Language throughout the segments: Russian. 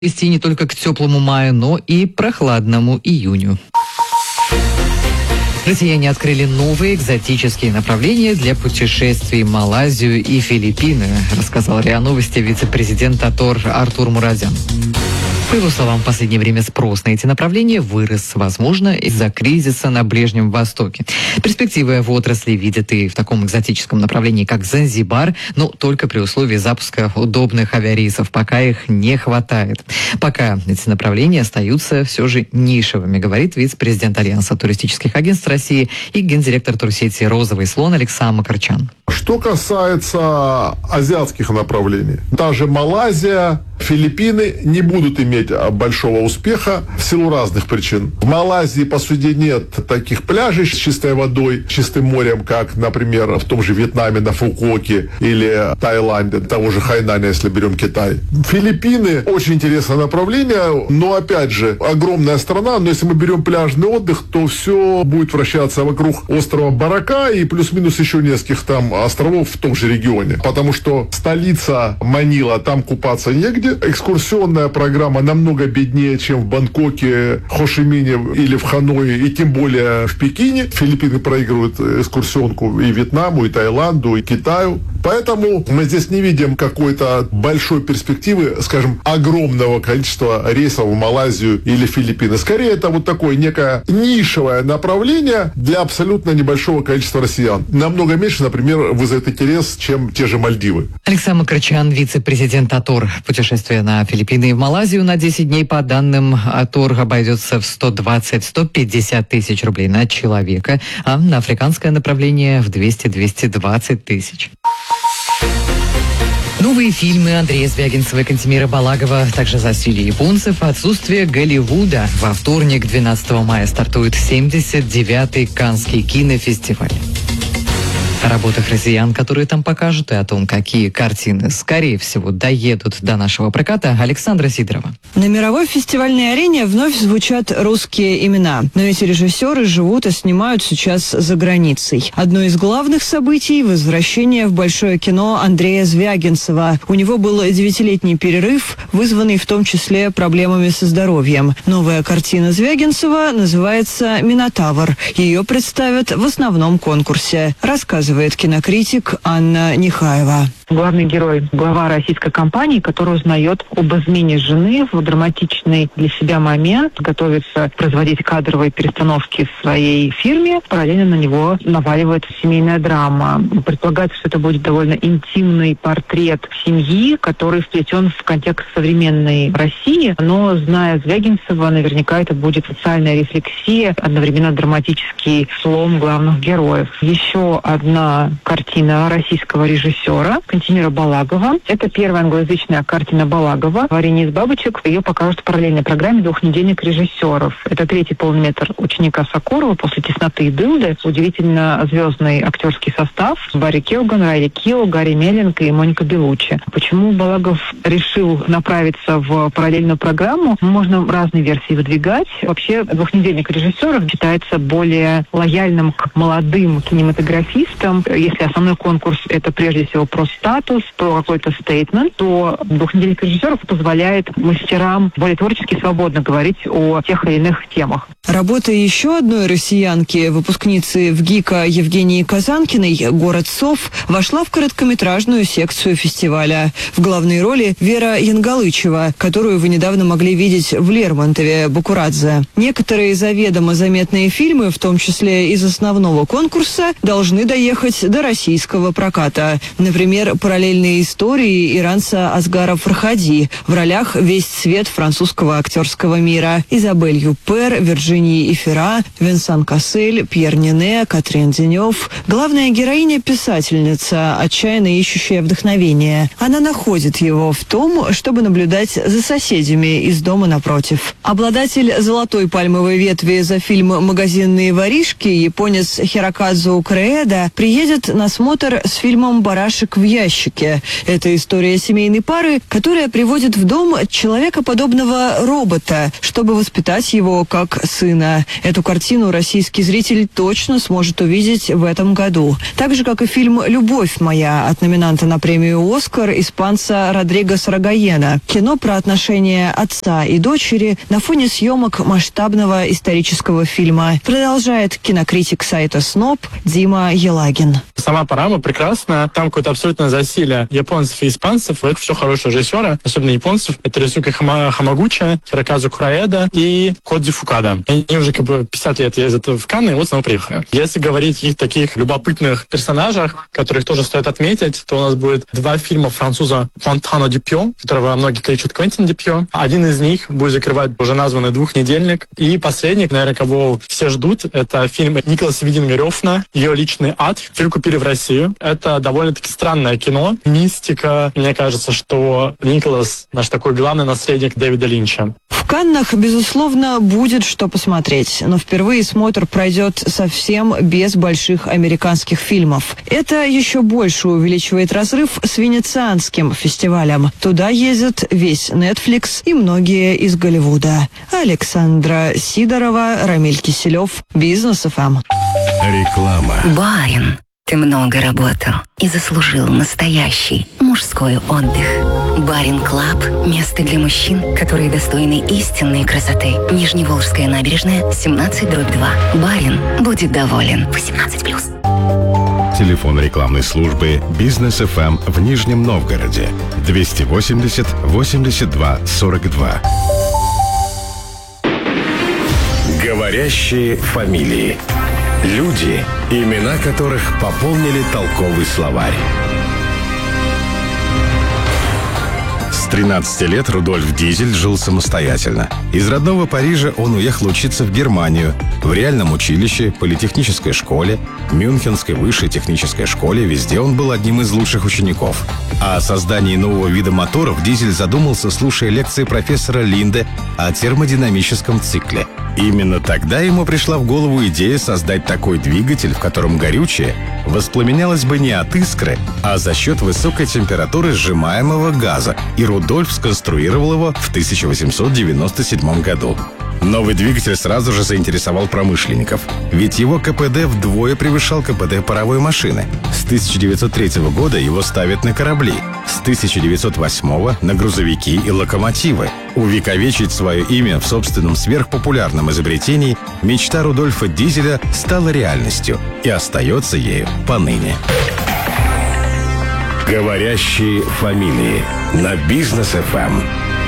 Вести не только к теплому маю, но и прохладному июню. Россияне открыли новые экзотические направления для путешествий в Малайзию и Филиппины, рассказал РИА Новости вице-президент АТОР Артур Мурадян. По его словам, в последнее время спрос на эти направления вырос, возможно, из-за кризиса на Ближнем Востоке. Перспективы в отрасли видят и в таком экзотическом направлении, как Занзибар, но только при условии запуска удобных авиарейсов, пока их не хватает. Пока эти направления остаются все же нишевыми, говорит вице-президент Альянса туристических агентств России и гендиректор турсети «Розовый слон» Александр Макарчан. Что касается азиатских направлений, та же Малайзия, Филиппины не будут иметь большого успеха в силу разных причин. В Малайзии, по сути, нет таких пляжей с чистой водой, чистым морем, как, например, в том же Вьетнаме на Фукуоке или Таиланде, того же Хайнаня, если берем Китай. Филиппины очень интересное направление, но, опять же, огромная страна, но если мы берем пляжный отдых, то все будет вращаться вокруг острова Барака и плюс-минус еще нескольких там островов в том же регионе. Потому что столица Манила, там купаться негде. Экскурсионная программа намного беднее, чем в Бангкоке, Хошимине или в Ханое, и тем более в Пекине. Филиппины проигрывают экскурсионку и Вьетнаму, и Таиланду, и Китаю. Поэтому мы здесь не видим какой-то большой перспективы, скажем, огромного количества рейсов в Малайзию или Филиппины. Скорее, это вот такое некое нишевое направление для абсолютно небольшого количества россиян. Намного меньше, например, вызовет интерес, чем те же Мальдивы. Александр Макарчан, вице-президент АТОР. Путешествие на Филиппины и в Малайзию на 10 дней, по данным АТОР, обойдется в 120-150 тысяч рублей на человека, а на африканское направление в 200-220 тысяч. Новые фильмы Андрея Звягинцева и Кантемира Балагова, также засилие японцев, отсутствие Голливуда. Во вторник, 12 мая, стартует 79-й Каннский кинофестиваль. О работах россиян, которые там покажут, и о том, какие картины, скорее всего, доедут до нашего проката, Александра Сидорова. На мировой фестивальной арене вновь звучат русские имена. Но эти режиссеры живут и снимают сейчас за границей. Одно из главных событий – возвращение в большое кино Андрея Звягинцева. У него был 9-летний перерыв, вызванный в том числе проблемами со здоровьем. Новая картина Звягинцева называется «Минотавр». Ее представят в основном конкурсе. Рассказывает кинокритик Анна Нехаева. Главный герой – глава российской компании, который узнает об измене жены в драматичный для себя момент, готовится производить кадровые перестановки в своей фирме, параллельно на него наваливается семейная драма. Предполагается, что это будет довольно интимный портрет семьи, который вплетен в контекст современной России, но, зная Звягинцева, наверняка это будет социальная рефлексия, одновременно драматический слом главных героев. Еще одна картина российского режиссера Кантемира Балагова. Это первая англоязычная картина Балагова «Варенье из бабочек». Ее покажут в параллельной программе «Двухнедельник режиссеров». Это третий полный метр ученика Сокурова после «Тесноты и дылды». Удивительно звездный актерский состав. Барри Келган, Райли Кио, Гарри Меллинг и Моника Белуччи. Почему Балагов решил направиться в параллельную программу? Можно разные версии выдвигать. Вообще, «Двухнедельник режиссеров» считается более лояльным к молодым кинематографистам. Если основной конкурс – это прежде всего про статус, про какой-то стейтмент, то «Двухнедельник режиссеров» позволяет мастерам более творчески свободно говорить о тех или иных темах. Работа еще одной россиянки, выпускницы ВГИКа Евгении Казанкиной «Город сов», вошла в короткометражную секцию фестиваля. В главной роли Вера Янгалычева, которую вы недавно могли видеть в Лермонтове Бакурадзе. Некоторые заведомо заметные фильмы, в том числе из основного конкурса, должны доехать до российского проката. Например, «Параллельные истории» иранца Асгара Фархади. В ролях весь цвет французского актерского мира. Изабель Юппер, Вирджинии Ифера, Винсан Кассель, Пьер Нине, Катрин Денев. Главная героиня – писательница, отчаянно ищущая вдохновение. Она находит его в том, чтобы наблюдать за соседями из дома напротив. Обладатель золотой пальмовой ветви за фильм «Магазинные воришки», японец Хирокадзу Креэда, приедет на смотр с фильмом «Барашек в ящике» ящике». Это история семейной пары, которая приводит в дом человекоподобного робота, чтобы воспитать его как сына. Эту картину российский зритель точно сможет увидеть в этом году. Так же, как и фильм «Любовь моя» от номинанта на премию «Оскар» испанца Родриго Сарагоена. Кино про отношения отца и дочери на фоне съемок масштабного исторического фильма. Продолжает кинокритик сайта СНОП Дима Елагин. Сама программа прекрасная. Там какое-то абсолютное засилие японцев и испанцев. Это все хорошие режиссеры, особенно японцев. Это Рисуки Хамагучи, Хироказу Кураэда и Кодзи Фукада. Они уже 50 лет ездят в Канны, и вот снова приехали. Если говорить о таких любопытных персонажах, которых тоже стоит отметить, то у нас будет 2 фильма француза Фонтана Дюпьо, которого многие кличут Квентин Дюпьо. Один из них будет закрывать уже названный «Двухнедельник». И последний, наверное, кого все ждут, это фильм Николаса Виндинга Рёфна «Ее личный ад». Фильм купили в Россию. Это довольно-таки странное кино. Мистика. Мне кажется, что Николас наш такой главный наследник Дэвида Линча. В Каннах, безусловно, будет что посмотреть, но впервые смотр пройдет совсем без больших американских фильмов. Это еще больше увеличивает разрыв с Венецианским фестивалем. Туда ездят весь Netflix и многие из Голливуда. Александра Сидорова, Рамиль Киселев, Бизнес ФМ. Реклама. Барин, ты много работал и заслужил настоящий мужской отдых. Барин Клаб – место для мужчин, которые достойны истинной красоты. Нижневолжская набережная, 17/2. Барин будет доволен. 18+. Телефон рекламной службы «Бизнес ФМ» в Нижнем Новгороде. 280 82 42. Говорящие фамилии. Люди, имена которых пополнили толковый словарь. С 13 лет Рудольф Дизель жил самостоятельно. Из родного Парижа он уехал учиться в Германию. В реальном училище, политехнической школе, Мюнхенской высшей технической школе, везде он был одним из лучших учеников. А о создании нового вида моторов Дизель задумался, слушая лекции профессора Линде о термодинамическом цикле. Именно тогда ему пришла в голову идея создать такой двигатель, в котором горючее воспламенялось бы не от искры, а за счет высокой температуры сжимаемого газа, и Рудольф сконструировал его в 1897 году. Новый двигатель сразу же заинтересовал промышленников, ведь его КПД вдвое превышал КПД паровой машины. С 1903 года его ставят на корабли, с 1908 на грузовики и локомотивы. Увековечить свое имя в собственном сверхпопулярном изобретении мечта Рудольфа Дизеля стала реальностью и остается ею поныне. Говорящие фамилии на Бизнес ФМ.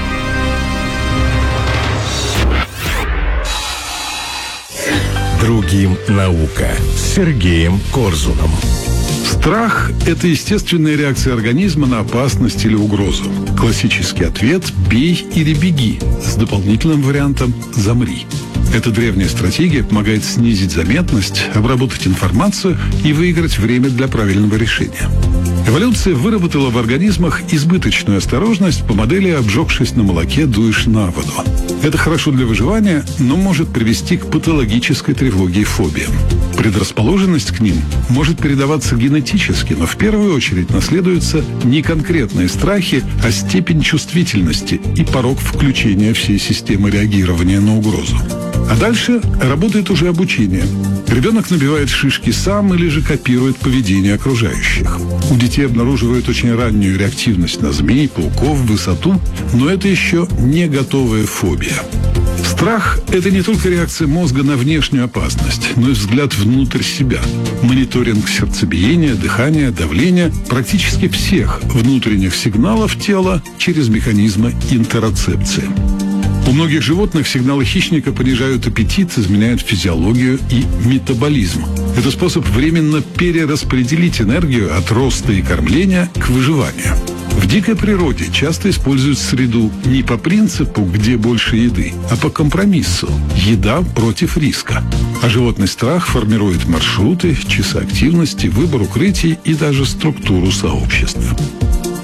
Другим наука с Сергеем Корзуном. Страх – это естественная реакция организма на опасность или угрозу. Классический ответ – бей или беги, с дополнительным вариантом – замри. Эта древняя стратегия помогает снизить заметность, обработать информацию и выиграть время для правильного решения. Эволюция выработала в организмах избыточную осторожность по модели «обжегшись на молоке, дуешь на воду». Это хорошо для выживания, но может привести к патологической тревоге и фобиям. Предрасположенность к ним может передаваться генетически, но в первую очередь наследуются не конкретные страхи, а степень чувствительности и порог включения всей системы реагирования на угрозу. А дальше работает уже обучение. Ребенок набивает шишки сам или же копирует поведение окружающих. У детей обнаруживают очень раннюю реактивность на змей, пауков, высоту, но это еще не готовая фобия. Страх – это не только реакция мозга на внешнюю опасность, но и взгляд внутрь себя. Мониторинг сердцебиения, дыхания, давления практически всех внутренних сигналов тела через механизмы интероцепции. У многих животных сигналы хищника понижают аппетит, изменяют физиологию и метаболизм. Это способ временно перераспределить энергию от роста и кормления к выживанию. В дикой природе часто используют среду не по принципу «где больше еды», а по компромиссу «еда против риска». А животный страх формирует маршруты, часы активности, выбор укрытий и даже структуру сообществ.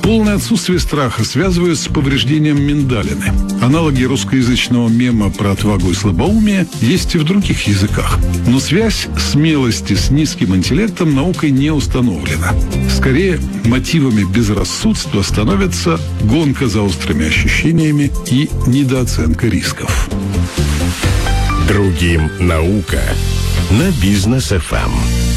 Полное отсутствие страха связывают с повреждением миндалины. Аналоги русскоязычного мема про отвагу и слабоумие есть и в других языках. Но связь смелости с низким интеллектом наукой не установлена. Скорее, мотивами безрассудства становятся гонка за острыми ощущениями и недооценка рисков. Другим наука на Бизнес ФМ.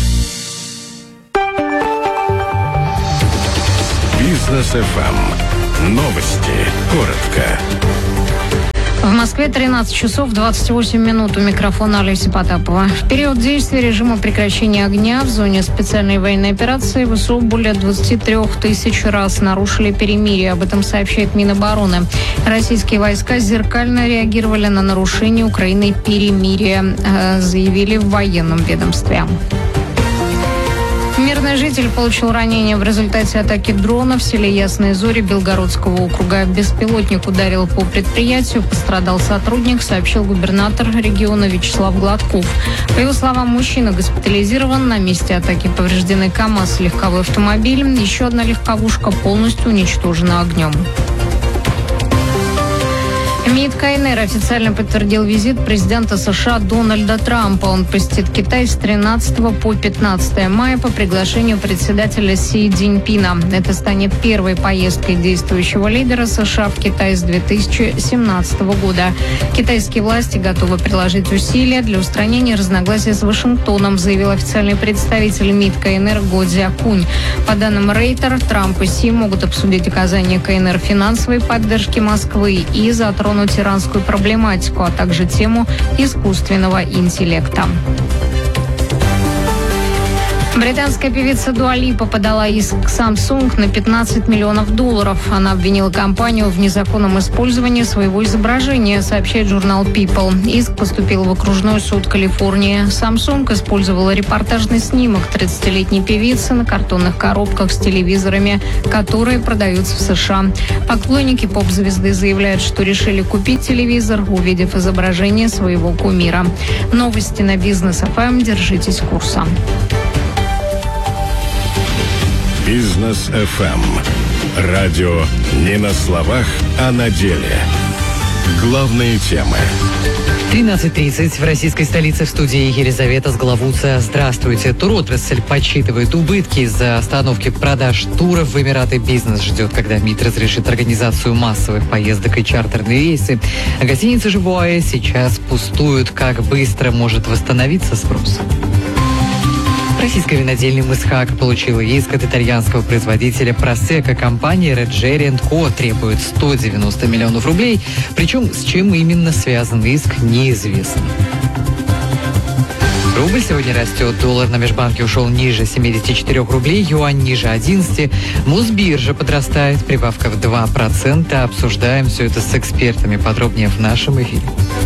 Бизнес ФМ. Новости. Коротко. В Москве 13 часов 28 минут. У микрофона Олеся Потапова. В период действия режима прекращения огня в зоне специальной военной операции ВСУ более 23 тысяч раз нарушили перемирие. Об этом сообщает Минобороны. Российские войска зеркально реагировали на нарушение Украиной перемирия, заявили в военном ведомстве. Мирный житель получил ранение в результате атаки дрона в селе Ясные Зори Белгородского округа. Беспилотник ударил по предприятию, пострадал сотрудник, сообщил губернатор региона Вячеслав Гладков. По его словам, мужчина госпитализирован. На месте атаки повреждены КАМАЗ, легковой автомобиль. Еще одна легковушка полностью уничтожена огнем. МИД КНР официально подтвердил визит президента США Дональда Трампа. Он посетит Китай с 13 по 15 мая по приглашению председателя Си Цзиньпина. Это станет первой поездкой действующего лидера США в Китай с 2017 года. Китайские власти готовы приложить усилия для устранения разногласий с Вашингтоном, заявил официальный представитель МИД КНР Го Цзякунь. По данным Рейтер, Трамп и Си могут обсудить оказание КНР финансовой поддержки Москвы и затронуть иранскую проблематику, а также тему искусственного интеллекта. Британская певица Дуа Липа подала иск к Samsung на $15 миллионов. Она обвинила компанию в незаконном использовании своего изображения, сообщает журнал People. Иск поступил в окружной суд Калифорнии. Samsung использовала репортажный снимок 30-летней певицы на картонных коробках с телевизорами, которые продаются в США. Поклонники поп-звезды заявляют, что решили купить телевизор, увидев изображение своего кумира. Новости на Бизнес ФМ. Держитесь курса. Бизнес ФМ. Радио не на словах, а на деле. Главные темы. 13:30 в российской столице. В студии Елизавета Сглавуца. Здравствуйте. Туротрасль подсчитывает убытки из-за остановки продаж туров в Эмираты. Бизнес ждет, когда МИД разрешит организацию массовых поездок и чартерные рейсы. А гостиницы же в ОАЭ сейчас пустуют. Как быстро может восстановиться спрос? Российская винодельня Мысхак получила иск от итальянского производителя Просекко. Компания Reggieri & Co. требует 190 миллионов рублей. Причем с чем именно связан иск, неизвестно. Рубль сегодня растет. Доллар на межбанке ушел ниже 74 рублей, юань ниже 11. Мосбиржа подрастает, прибавка в 2%. Обсуждаем все это с экспертами. Подробнее в нашем эфире.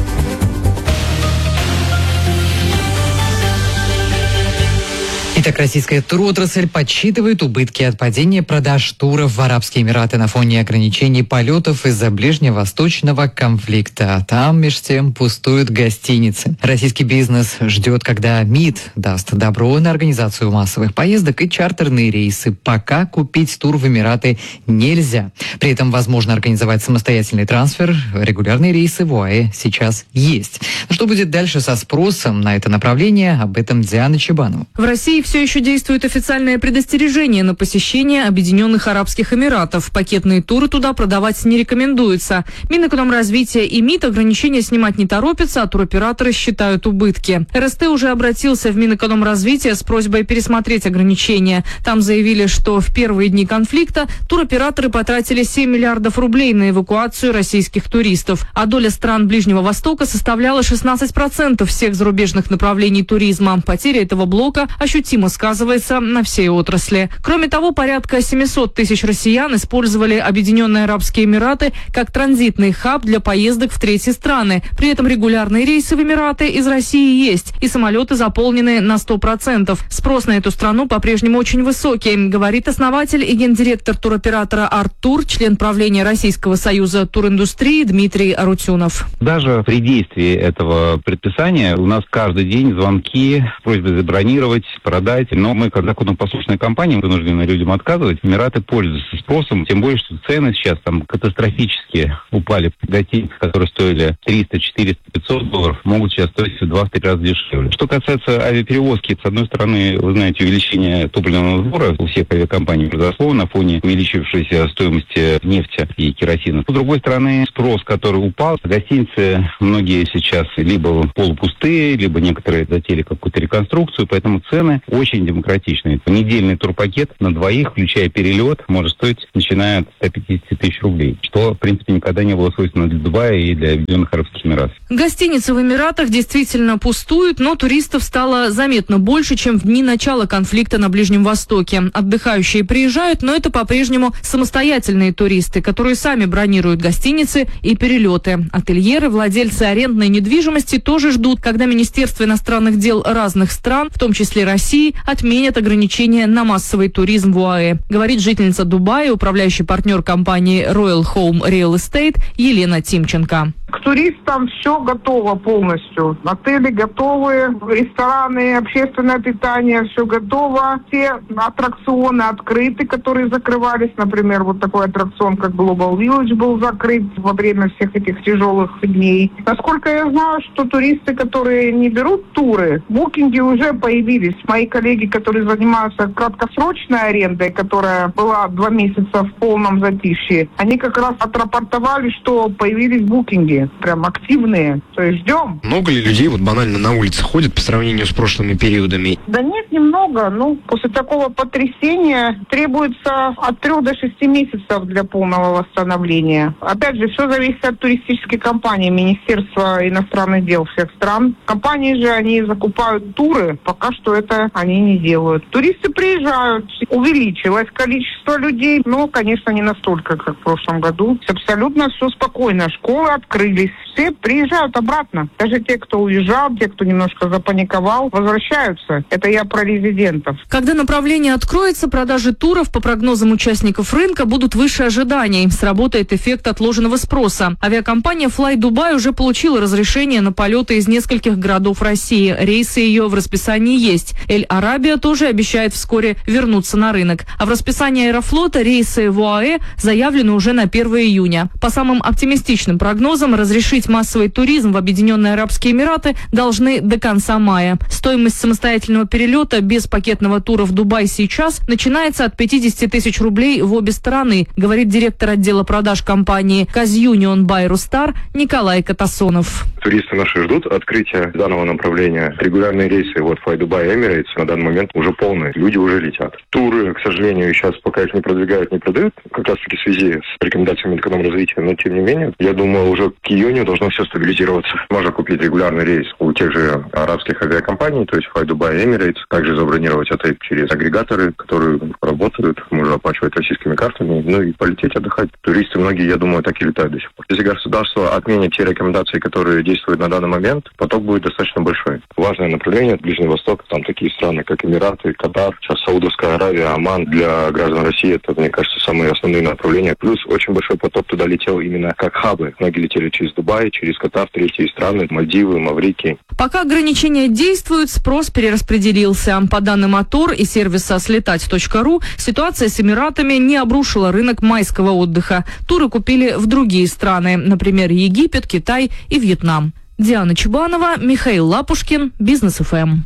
Итак, российская туротрасль подсчитывает убытки от падения продаж туров в Арабские Эмираты на фоне ограничений полетов из-за ближневосточного конфликта. А там, между тем, пустуют гостиницы. Российский бизнес ждет, когда МИД даст добро на организацию массовых поездок и чартерные рейсы. Пока купить тур в Эмираты нельзя. При этом возможно организовать самостоятельный трансфер. Регулярные рейсы в ОАЭ сейчас есть. Но что будет дальше со спросом на это направление? Об этом Диана Чебанова. В России все еще действует официальное предостережение на посещение Объединенных Арабских Эмиратов. Пакетные туры туда продавать не рекомендуется. Минэкономразвития и МИД ограничения снимать не торопятся, а туроператоры считают убытки. РСТ уже обратился в Минэкономразвития с просьбой пересмотреть ограничения. Там заявили, что в первые дни конфликта туроператоры потратили 7 миллиардов рублей на эвакуацию российских туристов, а доля стран Ближнего Востока составляла 16% всех зарубежных направлений туризма. Потеря этого блока ощутимо сказывается на всей отрасли. Кроме того, порядка 700 тысяч россиян использовали Объединенные Арабские Эмираты как транзитный хаб для поездок в третьи страны. При этом регулярные рейсы в Эмираты из России есть, и самолеты заполнены на 100%. Спрос на эту страну по-прежнему очень высокий, говорит основатель и гендиректор туроператора «Арттур», член правления Российского союза туриндустрии Дмитрий Арутюнов. Даже при действии этого предписания у нас каждый день звонки с просьбой забронировать, продать страдать. Но мы, как законопослушная компания, вынуждены людям отказывать. Эмираты пользуются спросом, тем более, что цены сейчас там катастрофически упали. Гостиницы, которые стоили 300, 400, 500 долларов, могут сейчас стоить в 2-3 раза дешевле. Что касается авиаперевозки, с одной стороны, вы знаете, увеличение топливного сбора у всех авиакомпаний произошло на фоне увеличившейся стоимости нефти и керосина. С другой стороны, спрос, который упал, гостиницы многие сейчас либо полупустые, либо некоторые затеяли какую-то реконструкцию, поэтому цены очень демократичные. Недельный турпакет на двоих, включая перелет, может стоить начиная от 150 тысяч рублей, что, в принципе, никогда не было свойственно для Дубая и для Объединенных Арабских Эмиратов. Гостиницы в Эмиратах действительно пустуют, но туристов стало заметно больше, чем в дни начала конфликта на Ближнем Востоке. Отдыхающие приезжают, но это по-прежнему самостоятельные туристы, которые сами бронируют гостиницы и перелеты. Ательеры, владельцы арендной недвижимости тоже ждут, когда Министерство иностранных дел разных стран, в том числе России, отменят ограничения на массовый туризм в ОАЭ, говорит жительница Дубая, управляющий партнер компании Royal Home Real Estate Елена Тимченко. К туристам все готово полностью. Отели готовы, рестораны, общественное питание, все готово. Все аттракционы открыты, которые закрывались. Например, вот такой аттракцион, как Global Village, был закрыт во время всех этих тяжелых дней. Насколько я знаю, что туристы, которые не берут туры, букинги уже появились. Мои коллеги, которые занимаются краткосрочной арендой, которая была 2 месяца в полном затишье, они как раз отрапортовали, что появились букинги. Прям активные. То есть ждем. Много ли людей вот банально на улице ходят по сравнению с прошлыми периодами? Да нет, немного. После такого потрясения требуется от 3 до 6 месяцев для полного восстановления. Опять же, все зависит от туристической компании, Министерства иностранных дел всех стран. Компании же, они закупают туры, пока что это они не делают. Туристы приезжают, увеличилось количество людей, но, конечно, не настолько, как в прошлом году. Абсолютно все спокойно. Школы открылись. Все приезжают обратно. Даже те, кто уезжал, те, кто немножко запаниковал, возвращаются. Это я про резидентов. Когда направление откроется, продажи туров, по прогнозам участников рынка, будут выше ожиданий. Сработает эффект отложенного спроса. Авиакомпания Fly Dubai уже получила разрешение на полеты из нескольких городов России. Рейсы ее в расписании есть. Эль-Арабия тоже обещает вскоре вернуться на рынок. А в расписании Аэрофлота рейсы в ОАЭ заявлены уже на 1 июня. По самым оптимистичным прогнозам, разрешить массовый туризм в Объединенные Арабские Эмираты должны до конца мая. Стоимость самостоятельного перелета без пакетного тура в Дубай сейчас начинается от 50 тысяч рублей в обе стороны, говорит директор отдела продаж компании Казюнион Байрустар Николай Катасонов. Туристы наши ждут открытия данного направления. Регулярные рейсы Fly Dubai Emirates на данный момент уже полные. Люди уже летят. Туры, к сожалению, сейчас пока их не продвигают, не продают, как раз таки в связи с рекомендациями Минэкономразвития. Но тем не менее, я думаю, уже к июню должно все стабилизироваться. Можно купить регулярный рейс у тех же арабских авиакомпаний, то есть Fly Dubai Emirates, также забронировать отель через агрегаторы, которые работают, можно оплачивать российскими картами, и полететь отдыхать. Туристы многие, я думаю, так и летают до сих пор. Если государство отменит те рекомендации, которые действуют на данный момент, поток будет достаточно большой. Важное направление — Ближний Восток, там такие страны, как Эмираты, Катар, сейчас Саудовская Аравия, Оман. Для граждан России это, мне кажется, самые основные направления. Плюс очень большой поток туда летел именно как хабы. Многие летели через Дубай, через Катар, третьи страны, Мальдивы, Маврикий. Пока ограничения действуют, спрос перераспределился. По данным АТОР и сервиса слетать.ру, ситуация с Эмиратами не обрушила рынок майского отдыха. Туры купили в другие страны, например, Египет, Китай и Вьетнам. Диана Чубанова, Михаил Лапушкин, Бизнес ФМ.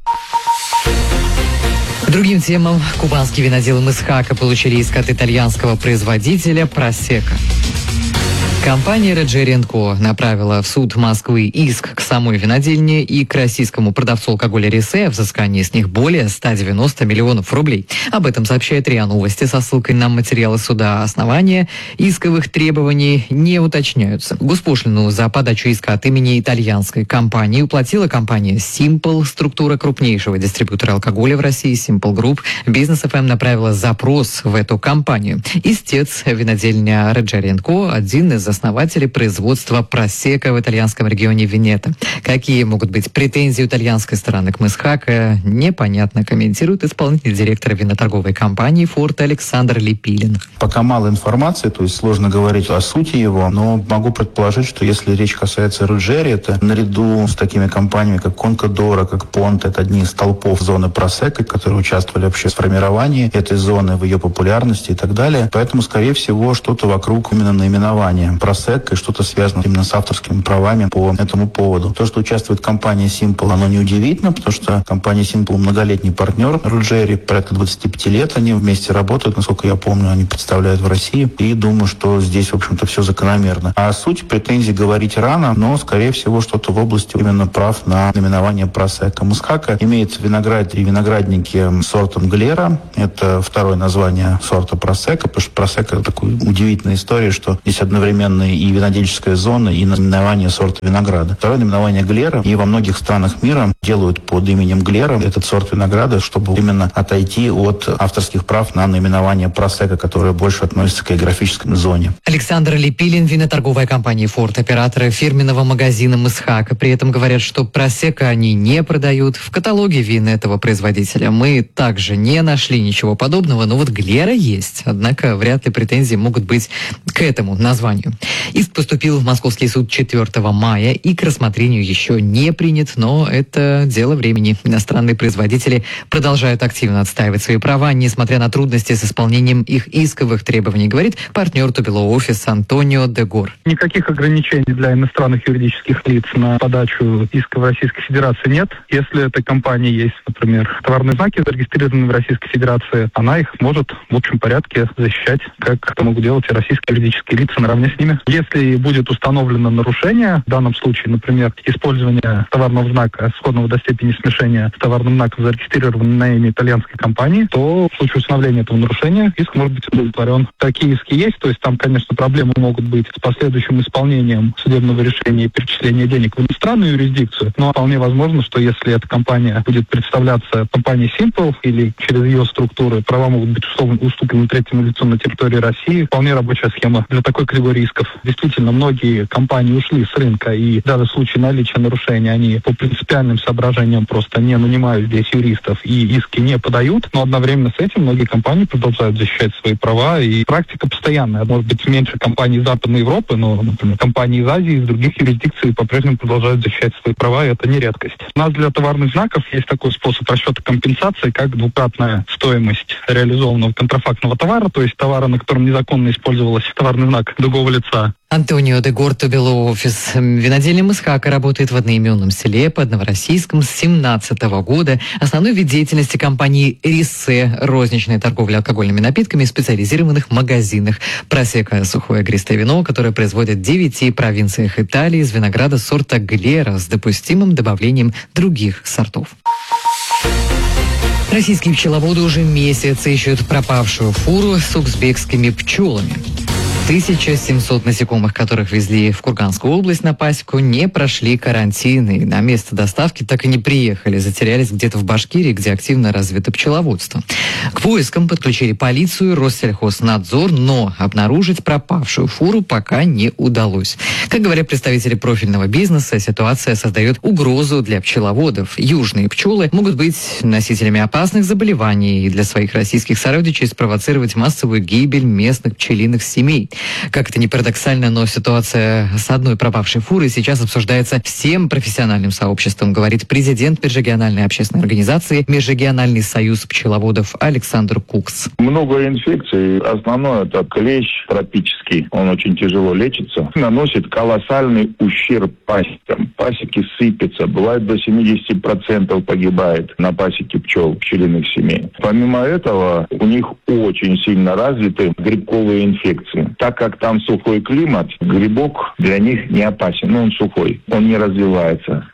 К другим темам. Кубанские виноделы Мысхака получили иск от итальянского производителя Просека. Компания Роджери & Ко направила в суд Москвы иск к самой винодельне и к российскому продавцу алкоголя Рисе о взыскании с них более 190 миллионов рублей. Об этом сообщает РИА Новости со ссылкой на материалы суда. Основания исковых требований не уточняются. Госпошлину за подачу иска от имени итальянской компании уплатила компания Simple, структура крупнейшего дистрибьютора алкоголя в России Simple Group. Бизнес ФМ направила запрос в эту компанию. Истец винодельня Роджери & Ко, один из основатели производства просека в итальянском регионе Венето. Какие могут быть претензии итальянской стороны к Мысхака, непонятно, комментирует исполнительный директор виноторговой компании «Форте» Александр Липилин. Пока мало информации, то есть сложно говорить о сути его, но могу предположить, что если речь касается Руджери, это наряду с такими компаниями, как Конкадора, как Понте, это одни из столпов зоны просека, которые участвовали вообще в формировании этой зоны, в ее популярности и так далее. Поэтому, скорее всего, что-то вокруг именно наименования просека и что-то связано именно с авторскими правами по этому поводу. То, что участвует компания Simple, оно неудивительно, потому что компания Simple многолетний партнер Руджери, порядка 25 лет они вместе работают, насколько я помню, они представляют в России, и думаю, что здесь, в общем-то, все закономерно. А о сути претензий говорить рано, но, скорее всего, что-то в области именно прав на наименование просека. Мысхака имеет виноградарь и виноградники сортом Глера. Это второе название сорта просека, потому что просека — это такая удивительная история, что здесь одновременно и винодельческая зона, и наименование сорта винограда. Второе наименование Глера, и во многих странах мира делают под именем Глера этот сорт винограда, чтобы именно отойти от авторских прав на наименование просека, которое больше относится к географической зоне. Александр Липилин, виноторговая компания «Форт», операторы фирменного магазина Мысхака. При этом говорят, что просека они не продают. В каталоге вин этого производителя мы также не нашли ничего подобного, но вот Глера есть. Однако вряд ли претензии могут быть к этому названию. Иск поступил в Московский суд 4 мая и к рассмотрению еще не принят, но это дело времени. Иностранные производители продолжают активно отстаивать свои права, несмотря на трудности с исполнением их исковых требований, говорит партнер Тубело Офис Антонио де Гор. Никаких ограничений для иностранных юридических лиц на подачу иска в Российской Федерации нет. Если этой компании есть, например, товарные знаки, зарегистрированные в Российской Федерации, она их может в общем порядке защищать, как это могут делать и российские юридические лица наравне с ними. Если будет установлено нарушение, в данном случае, например, использование товарного знака, сходного до степени смешения с товарным знаком, зарегистрированным на имя итальянской компании, то в случае установления этого нарушения иск может быть удовлетворен. Такие иски есть, то есть там, конечно, проблемы могут быть с последующим исполнением судебного решения и перечисления денег в иностранную юрисдикцию, но вполне возможно, что если эта компания будет представляться компанией Simple или через ее структуры, права могут быть условно уступлены третьему лицу на территории России. Вполне рабочая схема для такой категории исков. Действительно, многие компании ушли с рынка, и даже в случае наличия нарушений они по принципиальным соображениям просто не нанимают здесь юристов и иски не подают, но одновременно с этим многие компании продолжают защищать свои права, и практика постоянная. Может быть, меньше компаний из Западной Европы, но, например, компании из Азии, из других юрисдикций по-прежнему продолжают защищать свои права, и это не редкость. У нас для товарных знаков есть такой способ расчета компенсации, как двукратная стоимость реализованного контрафактного товара, то есть товара, на котором незаконно использовался товарный знак другого лица. Антонио де Гор, Тубело Офис. Винодельня Мысхака работает в одноименном селе под Новороссийском с 2017 года. Основной вид деятельности компании «Рисе» – розничная торговля алкогольными напитками в специализированных магазинах. Просека – сухое игристое вино, которое производят в 9 провинциях Италии из винограда сорта Глера с допустимым добавлением других сортов. Российские пчеловоды уже месяц ищут пропавшую фуру с узбекскими пчелами. 1700 насекомых, которых везли в Курганскую область на пасеку, не прошли карантин и на место доставки так и не приехали, затерялись где-то в Башкирии, где активно развито пчеловодство. К поискам подключили полицию, Россельхознадзор, но обнаружить пропавшую фуру пока не удалось. Как говорят представители профильного бизнеса, ситуация создает угрозу для пчеловодов. Южные пчелы могут быть носителями опасных заболеваний и для своих российских сородичей спровоцировать массовую гибель местных пчелиных семей. Как это ни парадоксально, но ситуация с одной пропавшей фурой сейчас обсуждается всем профессиональным сообществом, говорит президент межрегиональной общественной организации «Межрегиональный союз пчеловодов» Александр Кукс. Много инфекций. Основное это клещ тропический. Он очень тяжело лечится. Наносит колоссальный ущерб пасекам. Пасеки сыпятся. Бывает до 70% погибает на пасеке пчел, пчелиных семей. Помимо этого, у них очень сильно развиты грибковые инфекции. Так как там сухой климат, грибок для них не опасен. Он сухой, он не развивается.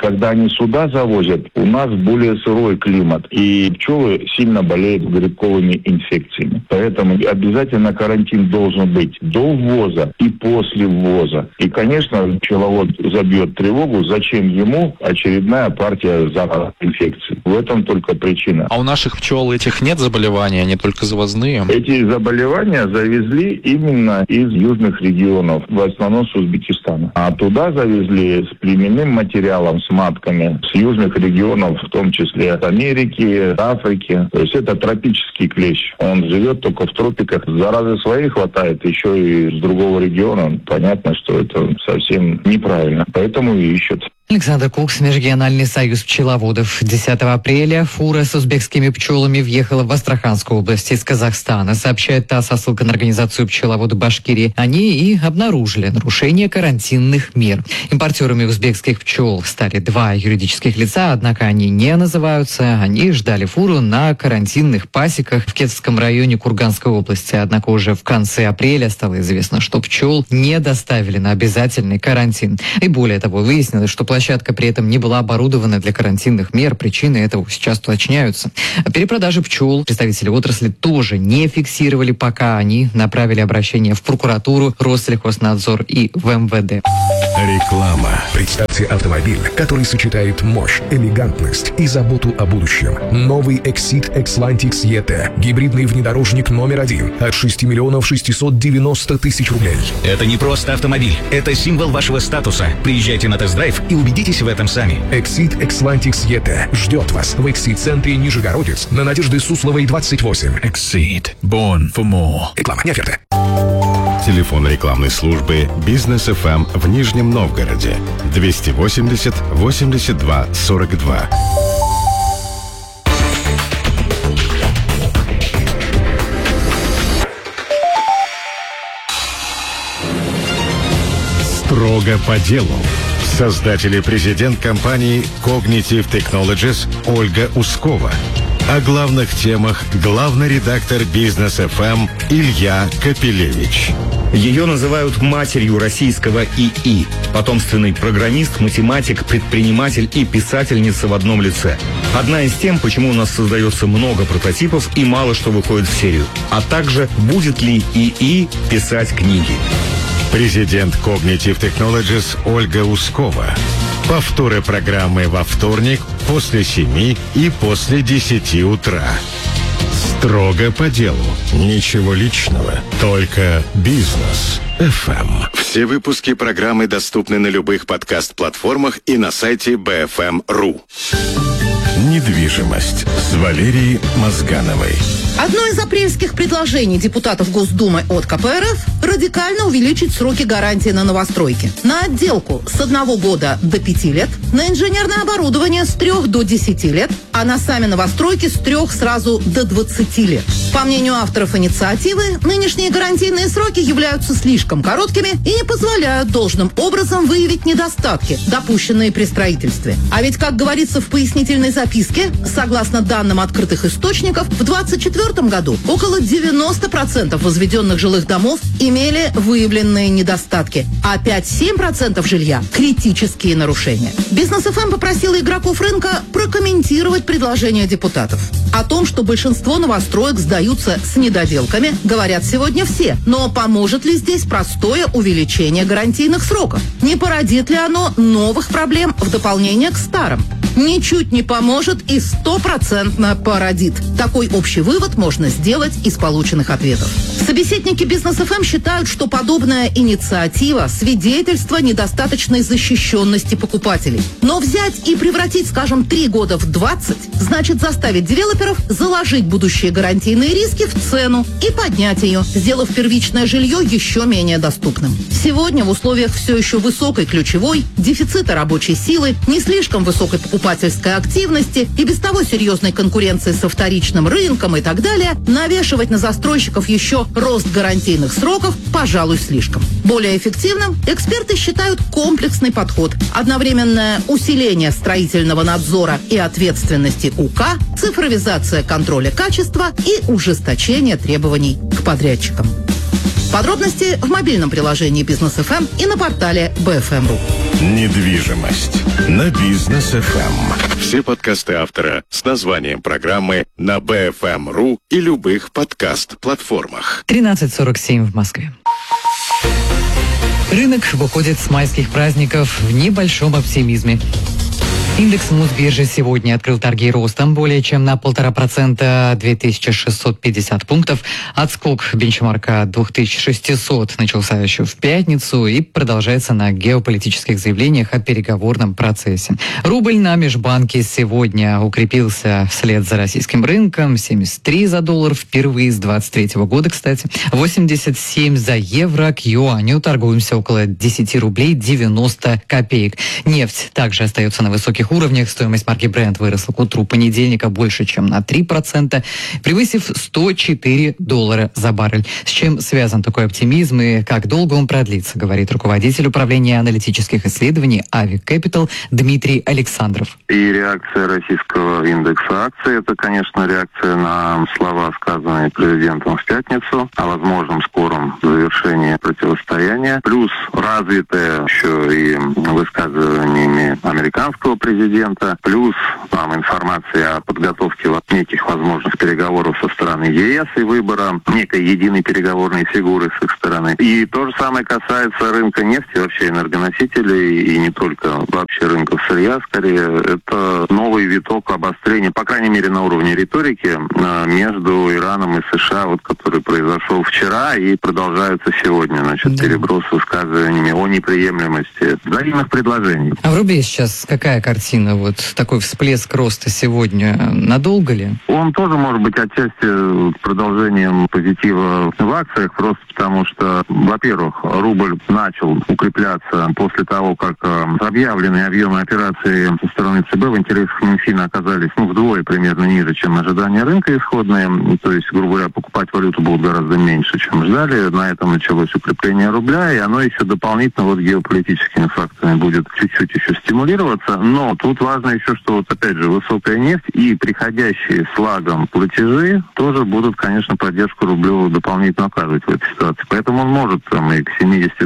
Когда они сюда завозят, у нас более сырой климат, и пчелы сильно болеют грибковыми инфекциями. Поэтому обязательно карантин должен быть до ввоза и после ввоза. И, конечно, пчеловод забьет тревогу, зачем ему очередная партия заразной инфекции. В этом только причина. А у наших пчел этих нет заболеваний, они только завозные? Эти заболевания завезли именно из южных регионов, в основном с Узбекистана. А туда завезли с племенным материалом, с матками, с южных регионов, в том числе от Америки, Африки. То есть это тропический клещ. Он живет только в тропиках. Заразы своей хватает, еще и с другого региона. Понятно, что это совсем неправильно. Поэтому и ищут. Александр Кукс, Межрегиональный союз пчеловодов. 10 апреля фура с узбекскими пчелами въехала в Астраханскую область из Казахстана, сообщает ТАСС со ссылкой на организацию пчеловодов Башкирии. Они и обнаружили нарушение карантинных мер. Импортерами узбекских пчел стали 2 юридических лица, однако они не называются. Они ждали фуру на карантинных пасеках в Кетовском районе Курганской области. Однако уже в конце апреля стало известно, что пчел не доставили на обязательный карантин. И более того, выяснилось, что площадка при этом не была оборудована для карантинных мер. Причины этого сейчас уточняются. Перепродажи пчел представители отрасли тоже не фиксировали, пока они направили обращение в прокуратуру, Россельхознадзор и в МВД. Реклама. Представьте автомобиль, который сочетает мощь, элегантность и заботу о будущем. Новый Exit Xlantix ET. Гибридный внедорожник номер 1 от 6 миллионов 690 тысяч рублей. Это не просто автомобиль. Это символ вашего статуса. Приезжайте на тест-драйв и убедитесь в этом сами. Exit Xlantix ET ждет вас в Exit-центре Нижегородец на Надежды Сусловой 28. Exit. Born for more. Реклама не оферта. Телефон рекламной службы «Бизнес ФМ» в Нижнем Новгороде 280 82 42. Строго по делу. Создатель и президент компании Cognitive Technologies Ольга Ускова. О главных темах главный редактор «Бизнес ФМ» Илья Капелевич. Ее называют матерью российского ИИ. Потомственный программист, математик, предприниматель и писательница в одном лице. Одна из тем, почему у нас создается много прототипов и мало что выходит в серию. А также, будет ли ИИ писать книги. Президент Cognitive Technologies Ольга Ускова. Повторы программы во вторник после 7 и после 10 утра. Строго по делу. Ничего личного. Только бизнес. ФМ. Все выпуски программы доступны на любых подкаст-платформах и на сайте BFM.ru. Недвижимость с Валерией Мозгановой. Одно из апрельских предложений депутатов Госдумы от КПРФ – радикально увеличить сроки гарантии на новостройки. На отделку с 1 года до 5 лет, на инженерное оборудование с 3 до 10 лет, а на сами новостройки с 3 сразу до 20 лет. По мнению авторов инициативы, нынешние гарантийные сроки являются слишком короткими и не позволяют должным образом выявить недостатки, допущенные при строительстве. А ведь, как говорится в пояснительной записке, согласно данным открытых источников, в 2024 году около 90% возведенных жилых домов имели выявленные недостатки, а 5-7% жилья – критические нарушения. Бизнес ФМ попросила игроков рынка прокомментировать предложения депутатов. О том, что большинство новостроек сдаются с недоделками, говорят сегодня все. Но поможет ли здесь простое увеличение гарантийных сроков? Не породит ли оно новых проблем в дополнение к старым? Ничуть не поможет и 100% породит. Такой общий вывод можно сделать из полученных ответов. Собеседники Бизнес ФМ считают, что подобная инициатива – свидетельство недостаточной защищенности покупателей. Но взять и превратить, скажем, 3 года в 20, значит заставить девелоперов заложить будущие гарантийные риски в цену и поднять ее, сделав первичное жилье еще менее доступным. Сегодня в условиях все еще высокой ключевой, дефицита рабочей силы, не слишком высокой покупательской активности и без того серьезной конкуренции со вторичным рынком и так далее, навешивать на застройщиков еще рост гарантийных сроков, пожалуй, слишком. Более эффективным эксперты считают комплексный подход. Одновременное усиление строительного надзора и ответственности УК, цифровизация контроля качества и ужесточение требований к подрядчикам. Подробности в мобильном приложении Бизнес ФМ и на портале BFM.ru. Недвижимость. на Бизнес FM. Все подкасты автора с названием программы на BFM.ru и любых подкаст-платформах. 13:47 в Москве. Рынок выходит с майских праздников в небольшом оптимизме. Индекс Мосбиржи сегодня открыл торги ростом более чем на 1,5%, 2650 пунктов. Отскок бенчмарка 2600 начался еще в пятницу и продолжается на геополитических заявлениях о переговорном процессе. Рубль на межбанке сегодня укрепился вслед за российским рынком. 73 за доллар впервые с 23 года, кстати. 87 за евро. К юаню торгуемся около 10 рублей 90 копеек. Нефть также остается на высоких уровнях. Стоимость марки Brent выросла к утру понедельника больше, чем на 3%, превысив $104 за баррель. С чем связан такой оптимизм и как долго он продлится, говорит руководитель управления аналитических исследований Avi Capital Дмитрий Александров. И реакция российского индекса акций – это, конечно, реакция на слова, сказанные президентом в пятницу о возможном скором завершении противостояния, плюс развитая еще и высказываниями американского президента, плюс там информация о подготовке неких возможных переговоров со стороны ЕС и выбора некой единой переговорной фигуры с их стороны. И то же самое касается рынка нефти, вообще энергоносителей, и не только вообще рынков сырья, скорее. Это новый виток обострения, по крайней мере на уровне риторики, между Ираном и США, вот, который произошел вчера и продолжается сегодня. Значит, переброс высказываниями о неприемлемости взаимных предложений. А в рубле сейчас какая картина? Вот такой всплеск роста сегодня надолго ли? Он тоже может быть отчасти продолжением позитива в акциях, просто потому что, во-первых, рубль начал укрепляться после того, как объявленные объемы операций со стороны ЦБ в интересах Минфина оказались вдвое примерно ниже, чем ожидания рынка исходные. То есть, грубо говоря, покупать валюту будут гораздо меньше, чем ждали. На этом началось укрепление рубля, и оно еще дополнительно геополитическими факторами будет чуть-чуть еще стимулироваться. Но тут важно еще, что опять же высокая нефть и приходящие с лагом платежи тоже будут, конечно, поддержку рублю дополнительно оказывать в этой ситуации. Поэтому он может и к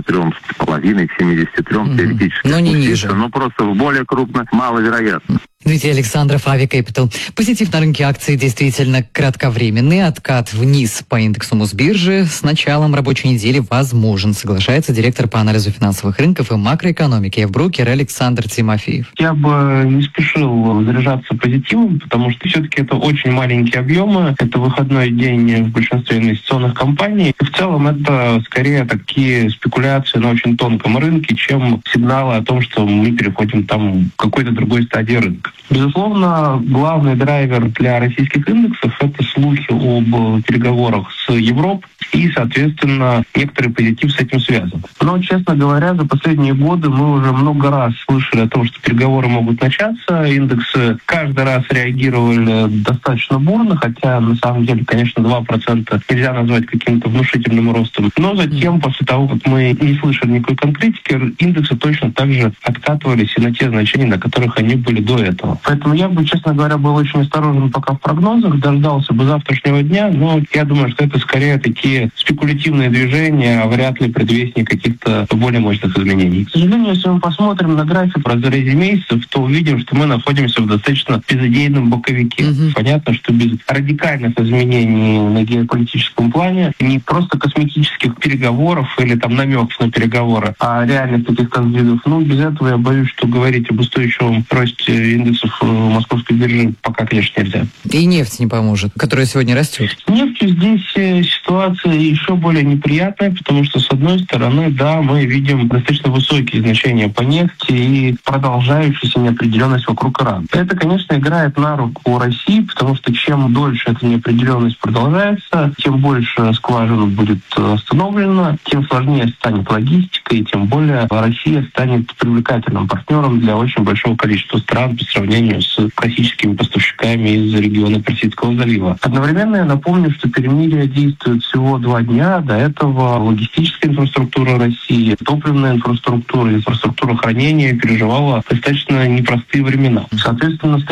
73,5, к 73 теоретически но не ниже. Но просто в более крупных маловероятно. Дмитрий Александров, Avi Capital. Позитив на рынке акций действительно кратковременный. Откат вниз по индексу Мосбиржи с началом рабочей недели возможен, соглашается директор по анализу финансовых рынков и макроэкономики Евброкер Александр Тимофеев. Я бы не спешил заряжаться позитивом, потому что все-таки это очень маленькие объемы. Это выходной день в большинстве инвестиционных компаний. И в целом это скорее такие спекуляции на очень тонком рынке, чем сигналы о том, что мы переходим там к какой-то другой стадии рынка. Безусловно, главный драйвер для российских индексов – это слухи об переговорах с Европой и, соответственно, некоторый позитив с этим связан. Но, честно говоря, за последние годы мы уже много раз слышали о том, что переговоры могут начаться. Индексы каждый раз реагировали достаточно бурно, хотя, на самом деле, конечно, 2% нельзя назвать каким-то внушительным ростом. Но затем, после того, как мы не слышали никакой конкретики, индексы точно так же откатывались и на те значения, на которых они были до этого. Поэтому я бы, честно говоря, был очень осторожен пока в прогнозах, дождался бы завтрашнего дня, но я думаю, что это скорее такие спекулятивные движения, а вряд ли предвестник каких-то более мощных изменений. К сожалению, если мы посмотрим на график в разрезе месяцев, то увидим, что мы находимся в достаточно безыдейном боковике. Понятно, что без радикальных изменений на геополитическом плане, не просто косметических переговоров или там намеков на переговоры, а реальных каких-то сдвигов, без этого я боюсь, что говорить об устойчивом росте индексов московской биржи пока, конечно, нельзя. И нефть не поможет, которая сегодня растет. Нефтью здесь ситуация еще более неприятная, потому что, с одной стороны, да, мы видим достаточно высокие значения по нефти и продолжающуюся неопределенность вокруг Ирана. Это, конечно, играет на руку России, потому что чем дольше эта неопределенность продолжается, тем больше скважин будет остановлено, тем сложнее станет логистика, и тем более Россия станет привлекательным партнером для очень большого количества стран по сравнению с классическими поставщиками из региона Персидского залива. Одновременно я напомню, что перемирие действует всего 2 дня. До этого логистическая инфраструктура России, топливная инфраструктура, инфраструктура хранения переживала достаточно непростые времена. Соответственно, статистики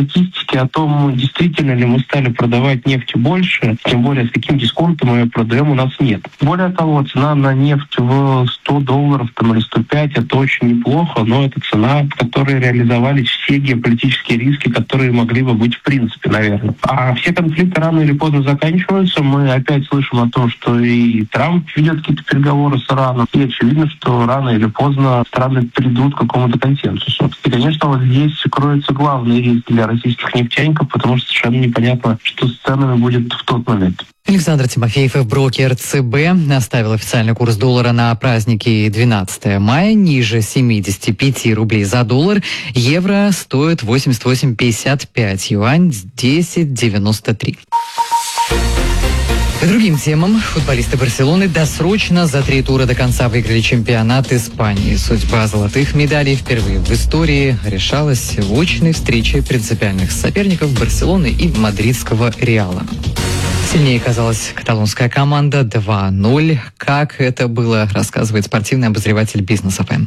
критики о том, действительно ли мы стали продавать нефть больше, тем более с каким дисконтом мы ее продаем, у нас нет. Более того, цена на нефть в $100 там, или 105 это очень неплохо, но это цена, в которой реализовались все геополитические риски, которые могли бы быть в принципе, наверное. А все конфликты рано или поздно заканчиваются. Мы опять слышим о том, что и Трамп ведет какие-то переговоры с Ираном. И очевидно, что рано или поздно страны придут к какому-то консенсусу. И, конечно, вот здесь кроется главный риск для российских нефтяников, потому что совершенно непонятно, что с ценами будет в тот момент. Александр Тимофеев, брокер ЦБ, оставил официальный курс доллара на праздники 12 мая ниже 75 рублей за доллар. Евро стоит 88,55, юань 10,93. К другим темам. Футболисты Барселоны досрочно за 3 тура до конца выиграли чемпионат Испании. Судьба золотых медалей впервые в истории решалась в очной встрече принципиальных соперников Барселоны и мадридского Реала. Сильнее казалась каталонская команда 2-0. Как это было, рассказывает спортивный обозреватель Бизнес ФМ.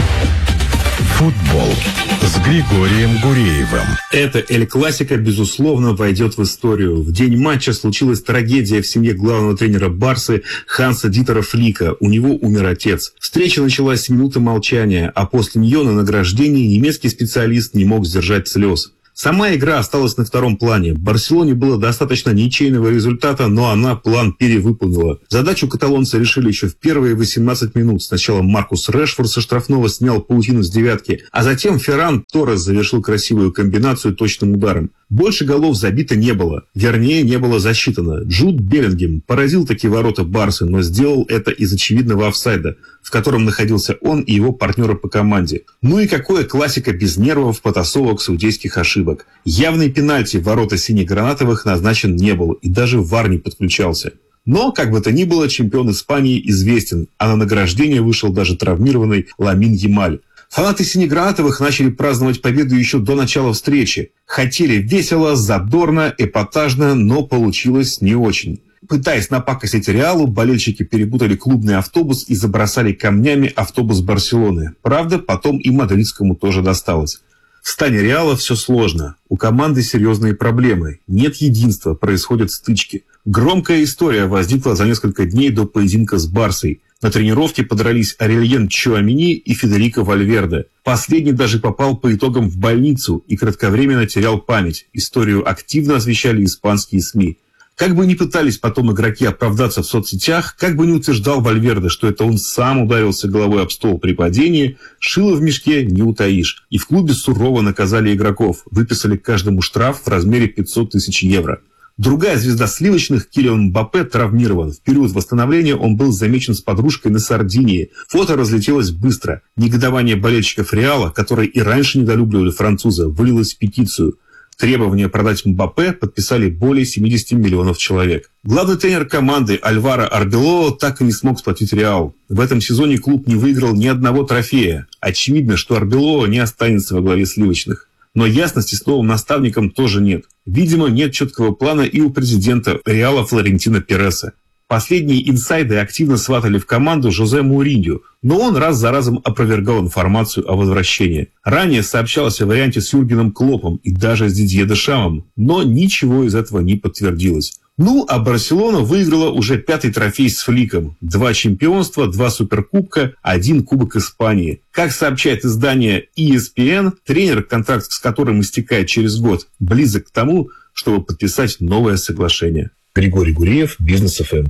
Футбол с Григорием Гуреевым. Эта Эль-Классика, безусловно, войдет в историю. В день матча случилась трагедия в семье главного тренера Барсы Ханса Дитера Флика. У него умер отец. Встреча началась с минуты молчания, а после нее на награждении немецкий специалист не мог сдержать слез. Сама игра осталась на втором плане. Барселоне было достаточно ничейного результата, но она план перевыполнила. Задачу каталонцы решили еще в первые 18 минут. Сначала Маркус Решфорд со штрафного снял паутину с девятки, а затем Ферран Торрес завершил красивую комбинацию точным ударом. Больше голов забито не было. Вернее, не было засчитано. Джуд Беллингем поразил таки ворота Барсы, но сделал это из очевидного офсайда, в котором находился он и его партнеры по команде. Ну и какое классика без нервов, потасовок, судейских ошибок. Явный пенальти в ворота сине-гранатовых назначен не был, и даже ВАР не подключался. Но, как бы то ни было, чемпион Испании известен, а на награждение вышел даже травмированный Ламин Ямаль. Фанаты синегранатовых начали праздновать победу еще до начала встречи. Хотели весело, задорно, эпатажно, но получилось не очень. Пытаясь напакостить Реалу, болельщики перепутали клубный автобус и забросали камнями автобус Барселоны. Правда, потом и мадридскому тоже досталось. В стане Реала все сложно. У команды серьезные проблемы. Нет единства, происходят стычки. Громкая история возникла за несколько дней до поединка с Барсой. На тренировке подрались Арельен Чуамини и Федерико Вальверде. Последний даже попал по итогам в больницу и кратковременно терял память. Историю активно освещали испанские СМИ. Как бы ни пытались потом игроки оправдаться в соцсетях, как бы ни утверждал Вальверде, что это он сам ударился головой об стол при падении, шило в мешке не утаишь. И в клубе сурово наказали игроков, выписали каждому штраф в размере 500 тысяч евро. Другая звезда сливочных, Килиан Мбаппе, травмирован. В период восстановления он был замечен с подружкой на Сардинии. Фото разлетелось быстро. Негодование болельщиков Реала, которые и раньше недолюбливали француза, вылилось в петицию. Требование продать Мбаппе подписали более 70 миллионов человек. Главный тренер команды Альваро Арбелоо так и не смог сплотить Реал. В этом сезоне клуб не выиграл ни одного трофея. Очевидно, что Арбелоо не останется во главе сливочных. Но ясности с новым наставником тоже нет. Видимо, нет четкого плана и у президента Реала Флорентино Переса. Последние инсайды активно сватали в команду Жозе Моуриньо, но он раз за разом опровергал информацию о возвращении. Ранее сообщалось о варианте с Юргеном Клоппом и даже с Дидье Дешамом, но ничего из этого не подтвердилось. Ну, а Барселона выиграла уже 5-й трофей с Фликом. 2 чемпионства, 2 суперкубка, 1 кубок Испании. Как сообщает издание ESPN, тренер, контракт с которым истекает через год, близок к тому, чтобы подписать новое соглашение. Григорий Гуреев, Бизнес ФМ.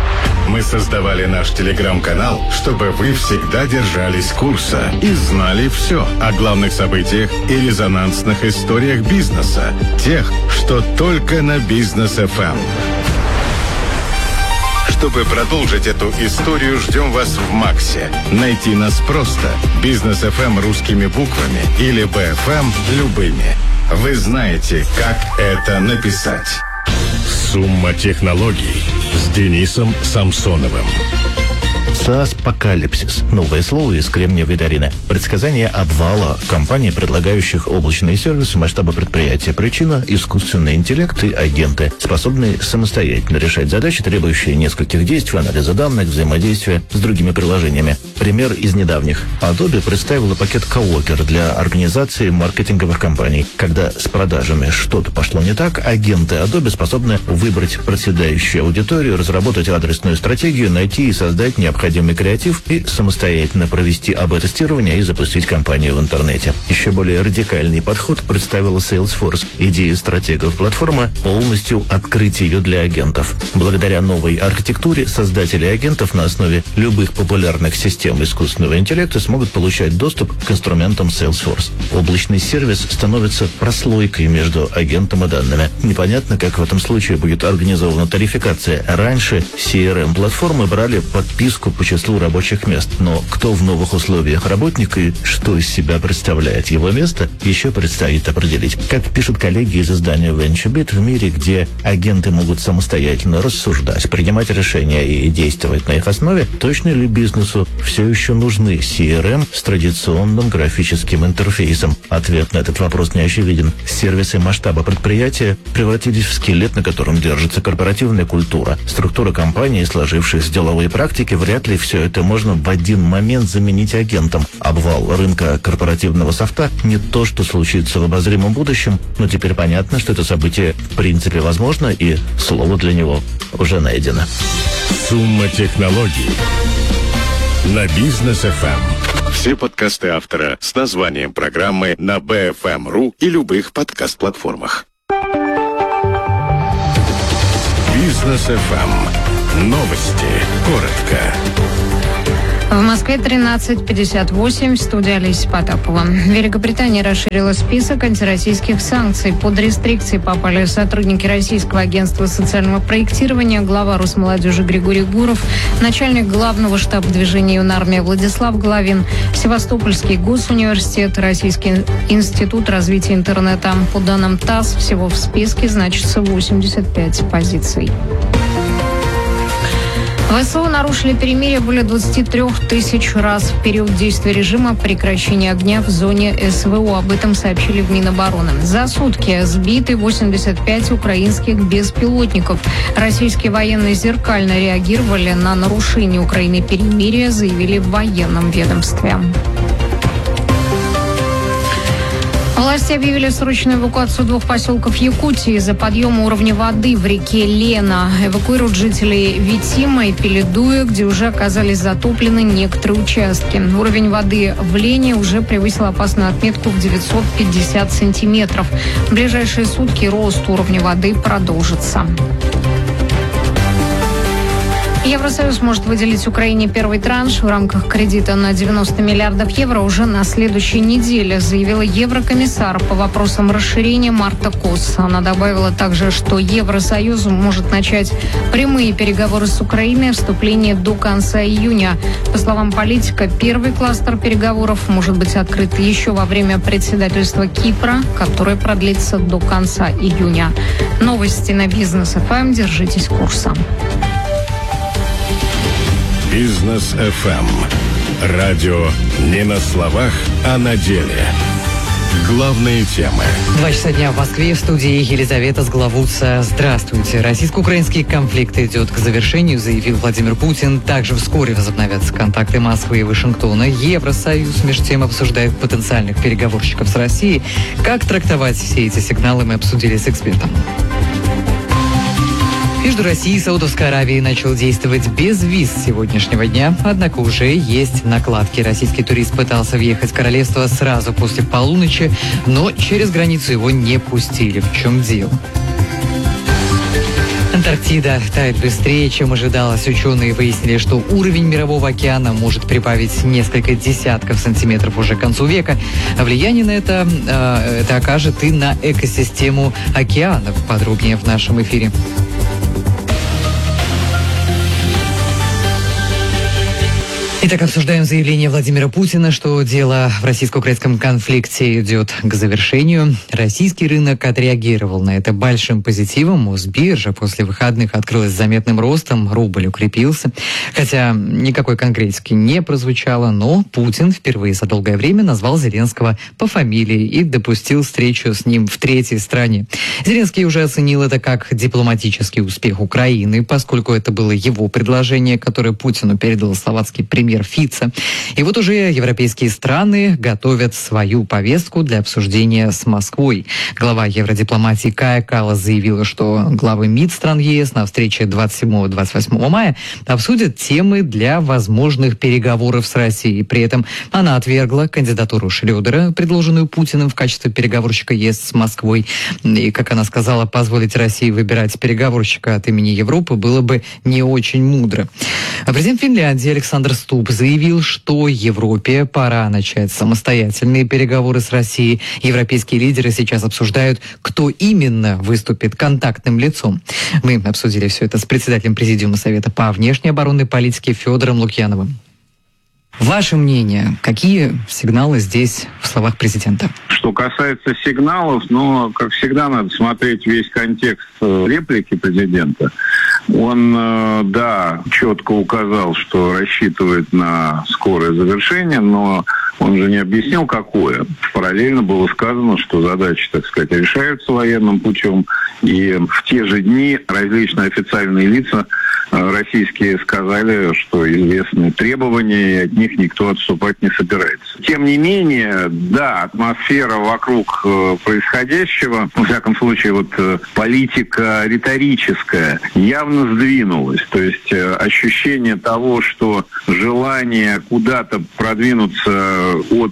Мы создавали наш телеграм-канал, чтобы вы всегда держались курса и знали все о главных событиях и резонансных историях бизнеса. Тех, что только на Бизнес ФМ. Чтобы продолжить эту историю, ждем вас в Максе. Найти нас просто. Бизнес ФМ русскими буквами или БФМ любыми. Вы знаете, как это написать. Сумма технологий с Денисом Самсоновым. SaaS-покалипсис. Новое слово из Кремниевой долины. Предсказание обвала компаний, предлагающих облачные сервисы масштаба предприятия. Причина – искусственный интеллект и агенты, способные самостоятельно решать задачи, требующие нескольких действий, анализа данных, взаимодействия с другими приложениями. Пример из недавних. Adobe представила пакет Coworker для организации маркетинговых кампаний. Когда с продажами что-то пошло не так, агенты Adobe способны выбрать проседающую аудиторию, разработать адресную стратегию, найти и создать необходимый креатив и самостоятельно провести АБ-тестирование и запустить кампанию в интернете. Еще более радикальный подход представила Salesforce. Идея стратегов платформы – полностью открыть ее для агентов. Благодаря новой архитектуре создатели агентов на основе любых популярных систем искусственного интеллекта смогут получать доступ к инструментам Salesforce. Облачный сервис становится прослойкой между агентом и данными. Непонятно, как в этом случае будет организована тарификация. Раньше CRM-платформы брали подписку по числу рабочих мест, но кто в новых условиях работник и что из себя представляет его место, еще предстоит определить. Как пишут коллеги из издания VentureBeat, в мире, где агенты могут самостоятельно рассуждать, принимать решения и действовать на их основе, точно ли бизнесу все еще нужны CRM с традиционным графическим интерфейсом? Ответ на этот вопрос не очевиден. Сервисы масштаба предприятия превратились в скелет, на котором держится корпоративная культура, структура компании, сложившихся деловые практики. Вряд ли все это можно в один момент заменить агентом. Обвал рынка корпоративного софта не то, что случится в обозримом будущем, но теперь понятно, что это событие в принципе возможно, и слово для него уже найдено. Сумма технологий на Бизнес FM. Все подкасты автора с названием программы на BFM.ru и любых подкаст-платформах. Бизнес FM. Новости. Коротко. В Москве 13:58, студия Олеся Потапова. Великобритания расширила список антироссийских санкций. Под рестрикции попали сотрудники Российского агентства социального проектирования, глава Росмолодежи Григорий Гуров, начальник главного штаба движения «Юнармия» Владислав Головин, Севастопольский госуниверситет, Российский институт развития интернета. По данным ТАСС, всего в списке значится 85 позиций. ВСУ нарушили перемирие более 23 тысяч раз в период действия режима прекращения огня в зоне СВО. Об этом сообщили в Минобороны. За сутки сбиты 85 украинских беспилотников. Российские военные зеркально реагировали на нарушение Украины перемирия, заявили в военном ведомстве. Власти объявили срочную эвакуацию 2 поселков Якутии из-за подъема уровня воды в реке Лена. Эвакуируют жителей Витима и Пеледуя, где уже оказались затоплены некоторые участки. Уровень воды в Лене уже превысил опасную отметку в 950 сантиметров. В ближайшие сутки рост уровня воды продолжится. Евросоюз может выделить Украине первый транш в рамках кредита на 90 миллиардов евро уже на следующей неделе, заявила еврокомиссар по вопросам расширения Марта Кос. Она добавила также, что Евросоюз может начать прямые переговоры с Украиной о вступлении до конца июня. По словам политика, первый кластер переговоров может быть открыт еще во время председательства Кипра, которое продлится до конца июня. Новости на Бизнес FM. Держитесь курса. Бизнес FM. Радио не на словах, а на деле. Главные темы. 2 часа дня в Москве. В студии Елизавета Сглавутца. Здравствуйте. Российско-украинский конфликт идет к завершению, заявил Владимир Путин. Также вскоре возобновятся контакты Москвы и Вашингтона. Евросоюз между тем обсуждает потенциальных переговорщиков с Россией. Как трактовать все эти сигналы, мы обсудили с экспертом. Между Россией и Саудовской Аравией начал действовать без виз с сегодняшнего дня, однако уже есть накладки. Российский турист пытался въехать в королевство сразу после полуночи, но через границу его не пустили. В чем дело? Антарктида тает быстрее, чем ожидалось. Ученые выяснили, что уровень Мирового океана может прибавить несколько десятков сантиметров уже к концу века. А влияние на это окажет и на экосистему океанов. Подробнее в нашем эфире. Итак, обсуждаем заявление Владимира Путина, что дело в российско-украинском конфликте идет к завершению. Российский рынок отреагировал на это большим позитивом. Мосбиржа после выходных открылась с заметным ростом, рубль укрепился. Хотя никакой конкретики не прозвучало, но Путин впервые за долгое время назвал Зеленского по фамилии и допустил встречу с ним в третьей стране. Зеленский уже оценил это как дипломатический успех Украины, поскольку это было его предложение, которое Путину передал словацкий премьер Фица. И вот уже европейские страны готовят свою повестку для обсуждения с Москвой. Глава евродипломатии Кая Каллас заявила, что главы МИД стран ЕС на встрече 27-28 мая обсудят темы для возможных переговоров с Россией. При этом она отвергла кандидатуру Шрёдера, предложенную Путиным в качестве переговорщика ЕС с Москвой. И, как она сказала, позволить России выбирать переговорщика от имени Европы было бы не очень мудро. А президент Финляндии Александр Стуб заявил, что Европе пора начать самостоятельные переговоры с Россией. Европейские лидеры сейчас обсуждают, кто именно выступит контактным лицом. Мы обсудили все это с председателем Президиума Совета по внешней оборонной политике Федором Лукьяновым. Ваше мнение, какие сигналы здесь в словах президента? Что касается сигналов, как всегда, надо смотреть весь контекст реплики президента. Он, четко указал, что рассчитывает на скорое завершение, но он же не объяснил, какое. Параллельно было сказано, что задачи, так сказать, решаются военным путем. И в те же дни различные официальные лица российские сказали, что известны требования, и от них никто отступать не собирается. Тем не менее, атмосфера вокруг происходящего, во всяком случае, политика риторическая, явно сдвинулась. То есть ощущение того, что желание куда-то продвинуться от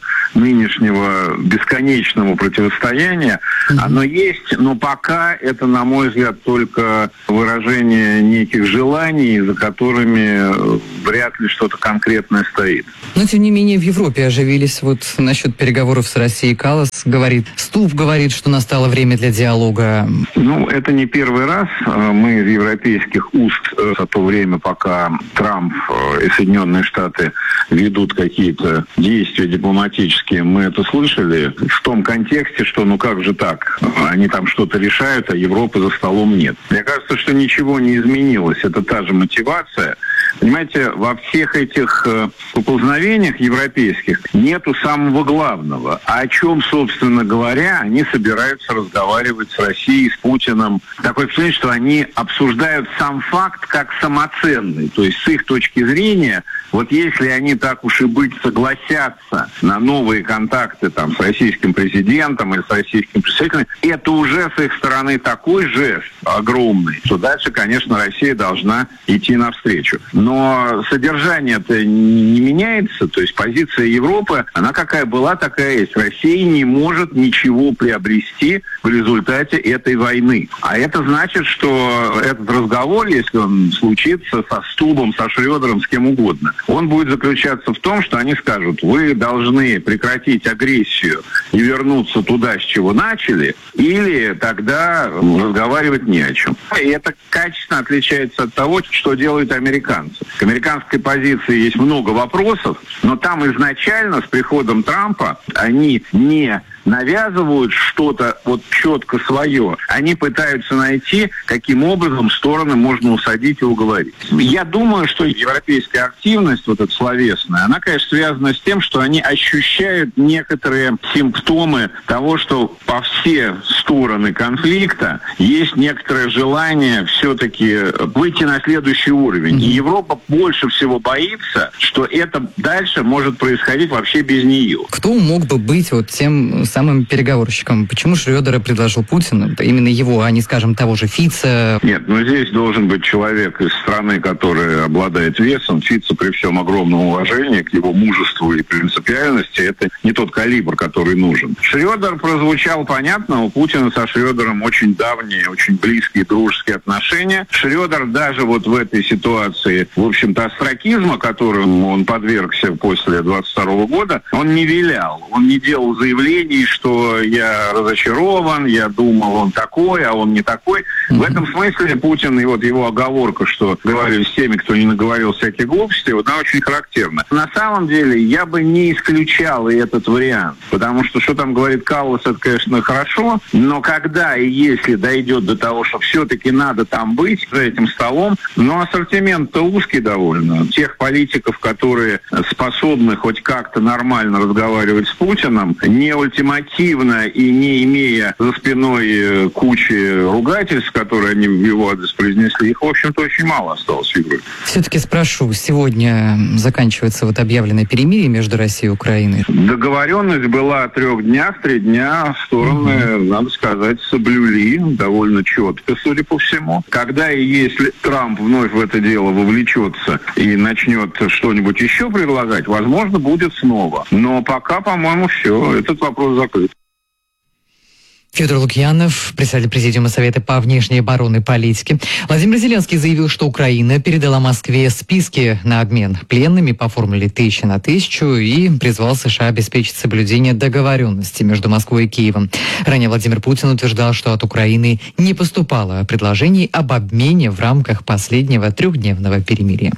нынешнего бесконечного противостояния, оно есть, но пока это, на мой взгляд, только выражение неких желаний, за которыми вряд ли что-то конкретное стоит. Но, тем не менее, в Европе оживились насчет переговоров с Россией. Каллас говорит, Стуб говорит, что настало время для диалога. Это не первый раз. Мы в европейских уст за то время, пока Трамп и Соединенные Штаты ведут какие-то действия дипломатические, мы это слышали в том контексте, что как же так? Они там что-то решают, а Европы за столом нет. Мне кажется, что ничего не изменилось. Это та же мотивация. Понимаете, во всех этих поползновениях европейских нету самого главного. А о чем, собственно говоря, они собираются разговаривать с Россией, с Путиным. Такое впечатление, что они обсуждают сам факт как самоценный. То есть с их точки зрения, если они так уж и быть согласятся на новые контакты с российским президентом или с российским представителем, это уже с их стороны такой жест огромный, что дальше, конечно, Россия должна идти навстречу. Но содержание-то не меняется, то есть позиция Европы, она какая была, такая есть. Россия не может ничего приобрести в результате этой войны. А это значит, что этот разговор, если он случится со Стубом, со Шрёдером, с кем угодно, он будет заключаться в том, что они скажут, вы должны прекратить агрессию и вернуться туда, с чего начали, или тогда разговаривать не о чем. И это качественно отличается от того, что делают американцы. К американской позиции есть много вопросов, но там изначально с приходом Трампа они не навязывают что-то четко свое. Они пытаются найти, каким образом стороны можно усадить и уговорить. Я думаю, что европейская активность, эта словесная, она, конечно, связана с тем, что они ощущают некоторые симптомы того, что по все стороны конфликта есть некоторое желание все-таки выйти на следующий уровень. И Европа больше всего боится, что это дальше может происходить вообще без нее. Кто мог бы быть тем самым переговорщиком? Почему Шрёдера предложил Путин? Именно его, а не, скажем, того же Фица? Нет, здесь должен быть человек из страны, который обладает весом. Фица, при всем огромном уважении к его мужеству и принципиальности, это не тот калибр, который нужен. Шрёдер прозвучал понятно, у Путина Путина со Шрёдером очень давние, очень близкие дружеские отношения. Шрёдер даже вот в этой ситуации, в общем-то, остракизма, которому он подвергся после 22 года, он не вилял. Он не делал заявлений, что я разочарован, я думал, он такой, а он не такой. В этом смысле Путин и вот его оговорка, что говорили с теми, кто не наговорил всяких глупостей, вот она очень характерна. На самом деле я бы не исключал и этот вариант, потому что там говорит Каллас, это, конечно, хорошо, но когда и если дойдет до того, что все-таки надо там быть, за этим столом, но ассортимент-то узкий довольно. Тех политиков, которые способны хоть как-то нормально разговаривать с Путиным, не ультимативно и не имея за спиной кучи ругательств, которые они в его адрес произнесли, их, в общем-то, очень мало осталось в Европе. Все-таки спрошу, сегодня заканчивается вот объявленное перемирие между Россией и Украиной? Договоренность была о 3 днях, 3 дня стороны, надо сказать, соблюли довольно четко, судя по всему. Когда и если Трамп вновь в это дело вовлечется и начнет что-нибудь еще предлагать, возможно, будет снова. Но пока, по-моему, все, этот вопрос закрыт. Федор Лукьянов, председатель Президиума Совета по внешней оборонной политике. Владимир Зеленский заявил, что Украина передала Москве списки на обмен пленными по формуле 1000 на 1000 и призвал США обеспечить соблюдение договоренности между Москвой и Киевом. Ранее Владимир Путин утверждал, что от Украины не поступало предложений об обмене в рамках последнего 3-дневного перемирия.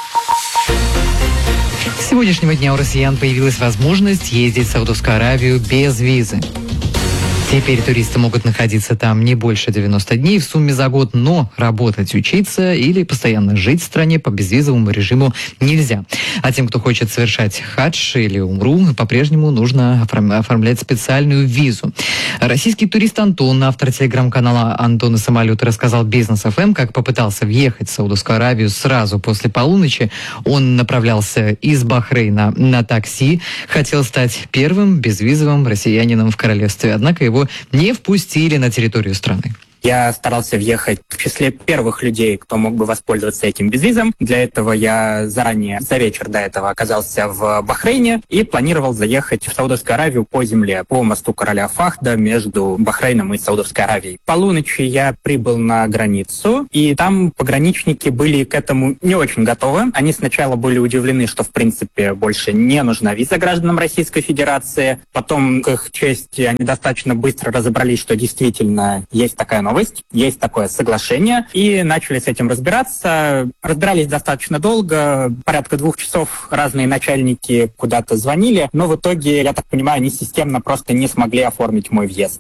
С сегодняшнего дня у россиян появилась возможность ездить в Саудовскую Аравию без визы. Теперь туристы могут находиться там не больше 90 дней в сумме за год, но работать, учиться или постоянно жить в стране по безвизовому режиму нельзя. А тем, кто хочет совершать хадж или умру, по-прежнему нужно оформлять специальную визу. Российский турист Антон, автор телеграм-канала «Антон и самолет», рассказал Бизнес ФМ, как попытался въехать в Саудовскую Аравию сразу после полуночи. Он направлялся из Бахрейна на такси, хотел стать первым безвизовым россиянином в королевстве, однако его не впустили на территорию страны. Я старался въехать в числе первых людей, кто мог бы воспользоваться этим безвизом. Для этого я заранее, за вечер до этого, оказался в Бахрейне и планировал заехать в Саудовскую Аравию по земле, по мосту короля Фахда между Бахрейном и Саудовской Аравией. Полуночи я прибыл на границу, и там пограничники были к этому не очень готовы. Они сначала были удивлены, что, в принципе, больше не нужна виза гражданам Российской Федерации. Потом, к их чести, они достаточно быстро разобрались, что действительно есть такая новость, есть такое соглашение, и начали с этим разбираться. Разбирались достаточно долго, порядка 2 часов разные начальники куда-то звонили, но в итоге, я так понимаю, они системно просто не смогли оформить мой въезд.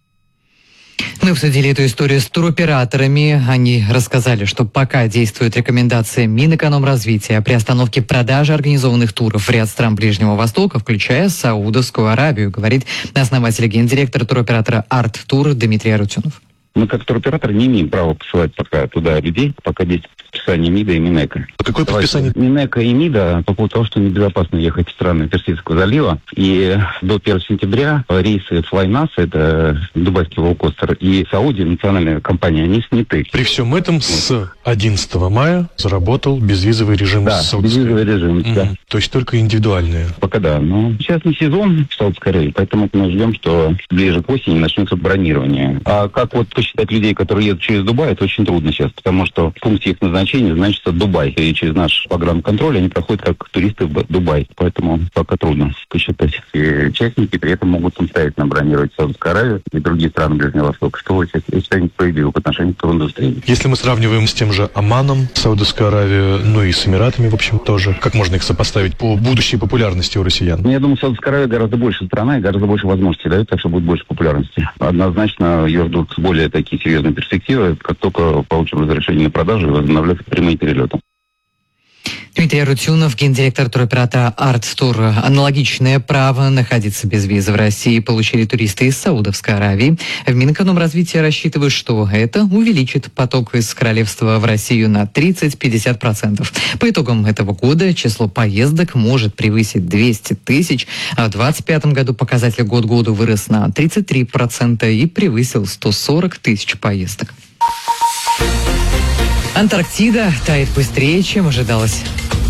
Мы обсудили эту историю с туроператорами. Они рассказали, что пока действует рекомендация Минэкономразвития о приостановке продажи организованных туров в ряд стран Ближнего Востока, включая Саудовскую Аравию, говорит основатель и гендиректор туроператора «Арт-тур» Дмитрий Арутюнов. Мы как туроператор не имеем права посылать пока туда людей, пока действует предписание МИДа и Минэко. Какое предписание? Минэко и МИДа по поводу того, что небезопасно ехать в страны Персидского залива. И до 1 сентября рейсы Flynas, это дубайский лоукостер, и Сауди, национальная компания, они сняты. При всем этом с 11 мая заработал безвизовый режим. Да, безвизовый режим, да. То есть только индивидуальные? Пока да. Но сейчас не сезон в Саудовской Аравии, поэтому мы ждем, что ближе к осени начнется бронирование. А как вот посчитать людей, которые едут через Дубай, это очень трудно сейчас, потому что в пункте их назначения значится Дубай. И через наш погранконтроль они проходят как туристы в Дубай. Поэтому пока трудно посчитать. И частники при этом могут самостоятельно бронировать Саудовскую Аравию и другие страны Ближнего Востока, что я считаю несправедливо по отношению к туриндустрии. Если мы сравниваем с тем же Оманом, Саудовскую Аравию, ну и с Эмиратами, в общем, тоже, как можно их сопоставить по будущей популярности у россиян? Я думаю, Саудовская Аравия гораздо больше страна и гораздо больше возможностей дает, так что будет больше популярности. Однозначно ее ждут более такие серьезные перспективы, как только получим разрешение на продажу и возобновляются прямые перелеты. Дмитрий Арутюнов, гендиректор туроператора «Арт-тур». Аналогичное право находиться без визы в России получили туристы из Саудовской Аравии. В Минэкономразвитии рассчитывают, что это увеличит поток из королевства в Россию на 30-50%. По итогам этого года число поездок может превысить 200 тысяч, а в 2025 году показатель год году вырос на 33% и превысил 140 тысяч поездок. Антарктида тает быстрее, чем ожидалось.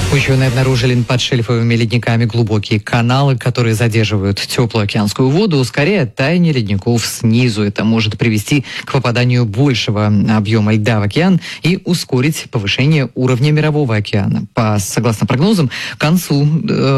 Ученые обнаружили под шельфовыми ледниками глубокие каналы, которые задерживают теплую океанскую воду, ускоряя таяние ледников снизу. Это может привести к попаданию большего объема льда в океан и ускорить повышение уровня мирового океана. Согласно прогнозам, к концу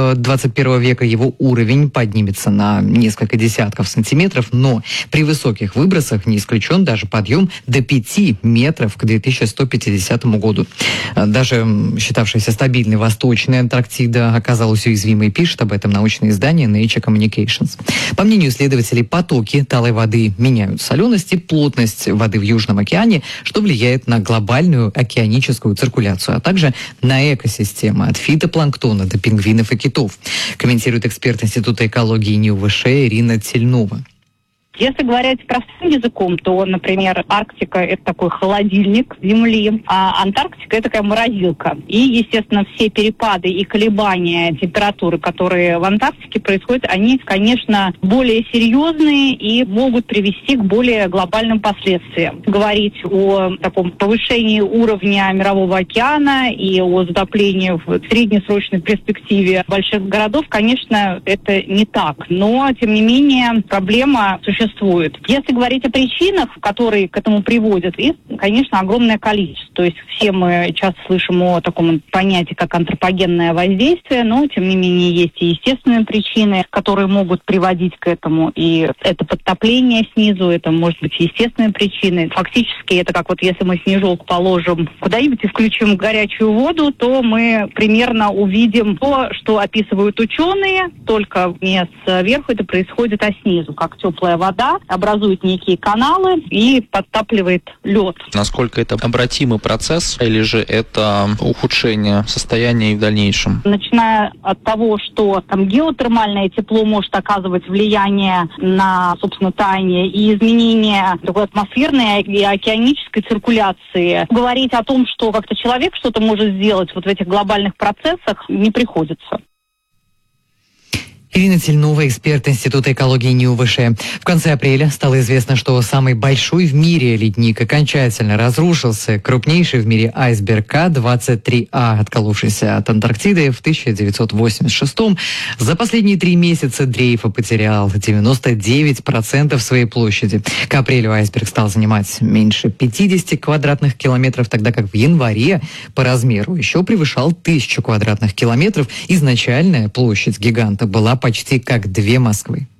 21 века его уровень поднимется на несколько десятков сантиметров, но при высоких выбросах не исключен даже подъем до 5 метров к 2150 году. Даже считавшаяся стабильной Восточная Антарктида оказалась уязвимой, пишет об этом научное издание Nature Communications. По мнению исследователей, потоки талой воды меняют соленость и плотность воды в Южном океане, что влияет на глобальную океаническую циркуляцию, а также на экосистемы от фитопланктона до пингвинов и китов, комментирует эксперт Института экологии НИУ-ВШ Ирина Тельнова. Если говорить простым языком, то, например, Арктика – это такой холодильник Земли, а Антарктика – это такая морозилка. И, естественно, все перепады и колебания температуры, которые в Антарктике происходят, они, конечно, более серьезные и могут привести к более глобальным последствиям. Говорить о таком повышении уровня мирового океана и о затоплении в среднесрочной перспективе больших городов, конечно, это не так. Но, тем не менее, проблема существует. Если говорить о причинах, которые к этому приводят, их, конечно, огромное количество. То есть все мы часто слышим о таком понятии, как антропогенное воздействие, но, тем не менее, есть и естественные причины, которые могут приводить к этому. И это подтопление снизу, это, может быть, естественные причины. Фактически, это как вот если мы снежок положим куда-нибудь и включим горячую воду, то мы примерно увидим то, что описывают ученые, только не сверху это происходит, а снизу, как теплая вода образует некие каналы и подтапливает лед. Насколько это обратимый процесс или же это ухудшение состояния и в дальнейшем? Начиная от того, что там геотермальное тепло может оказывать влияние на, собственно, таяние и изменение такой атмосферной и океанической циркуляции. Говорить о том, что как-то человек что-то может сделать вот в этих глобальных процессах, не приходится. Ирина Тельнова, эксперт Института экологии НИУ-ВШ. В конце апреля стало известно, что самый большой в мире ледник окончательно разрушился. Крупнейший в мире айсберг К-23А, отколовшийся от Антарктиды в 1986-м. За последние 3 месяца дрейфа потерял 99% своей площади. К апрелю айсберг стал занимать меньше 50 квадратных километров, тогда как в январе по размеру еще превышал 1000 квадратных километров. Изначальная площадь гиганта была почти как 2 Москвы.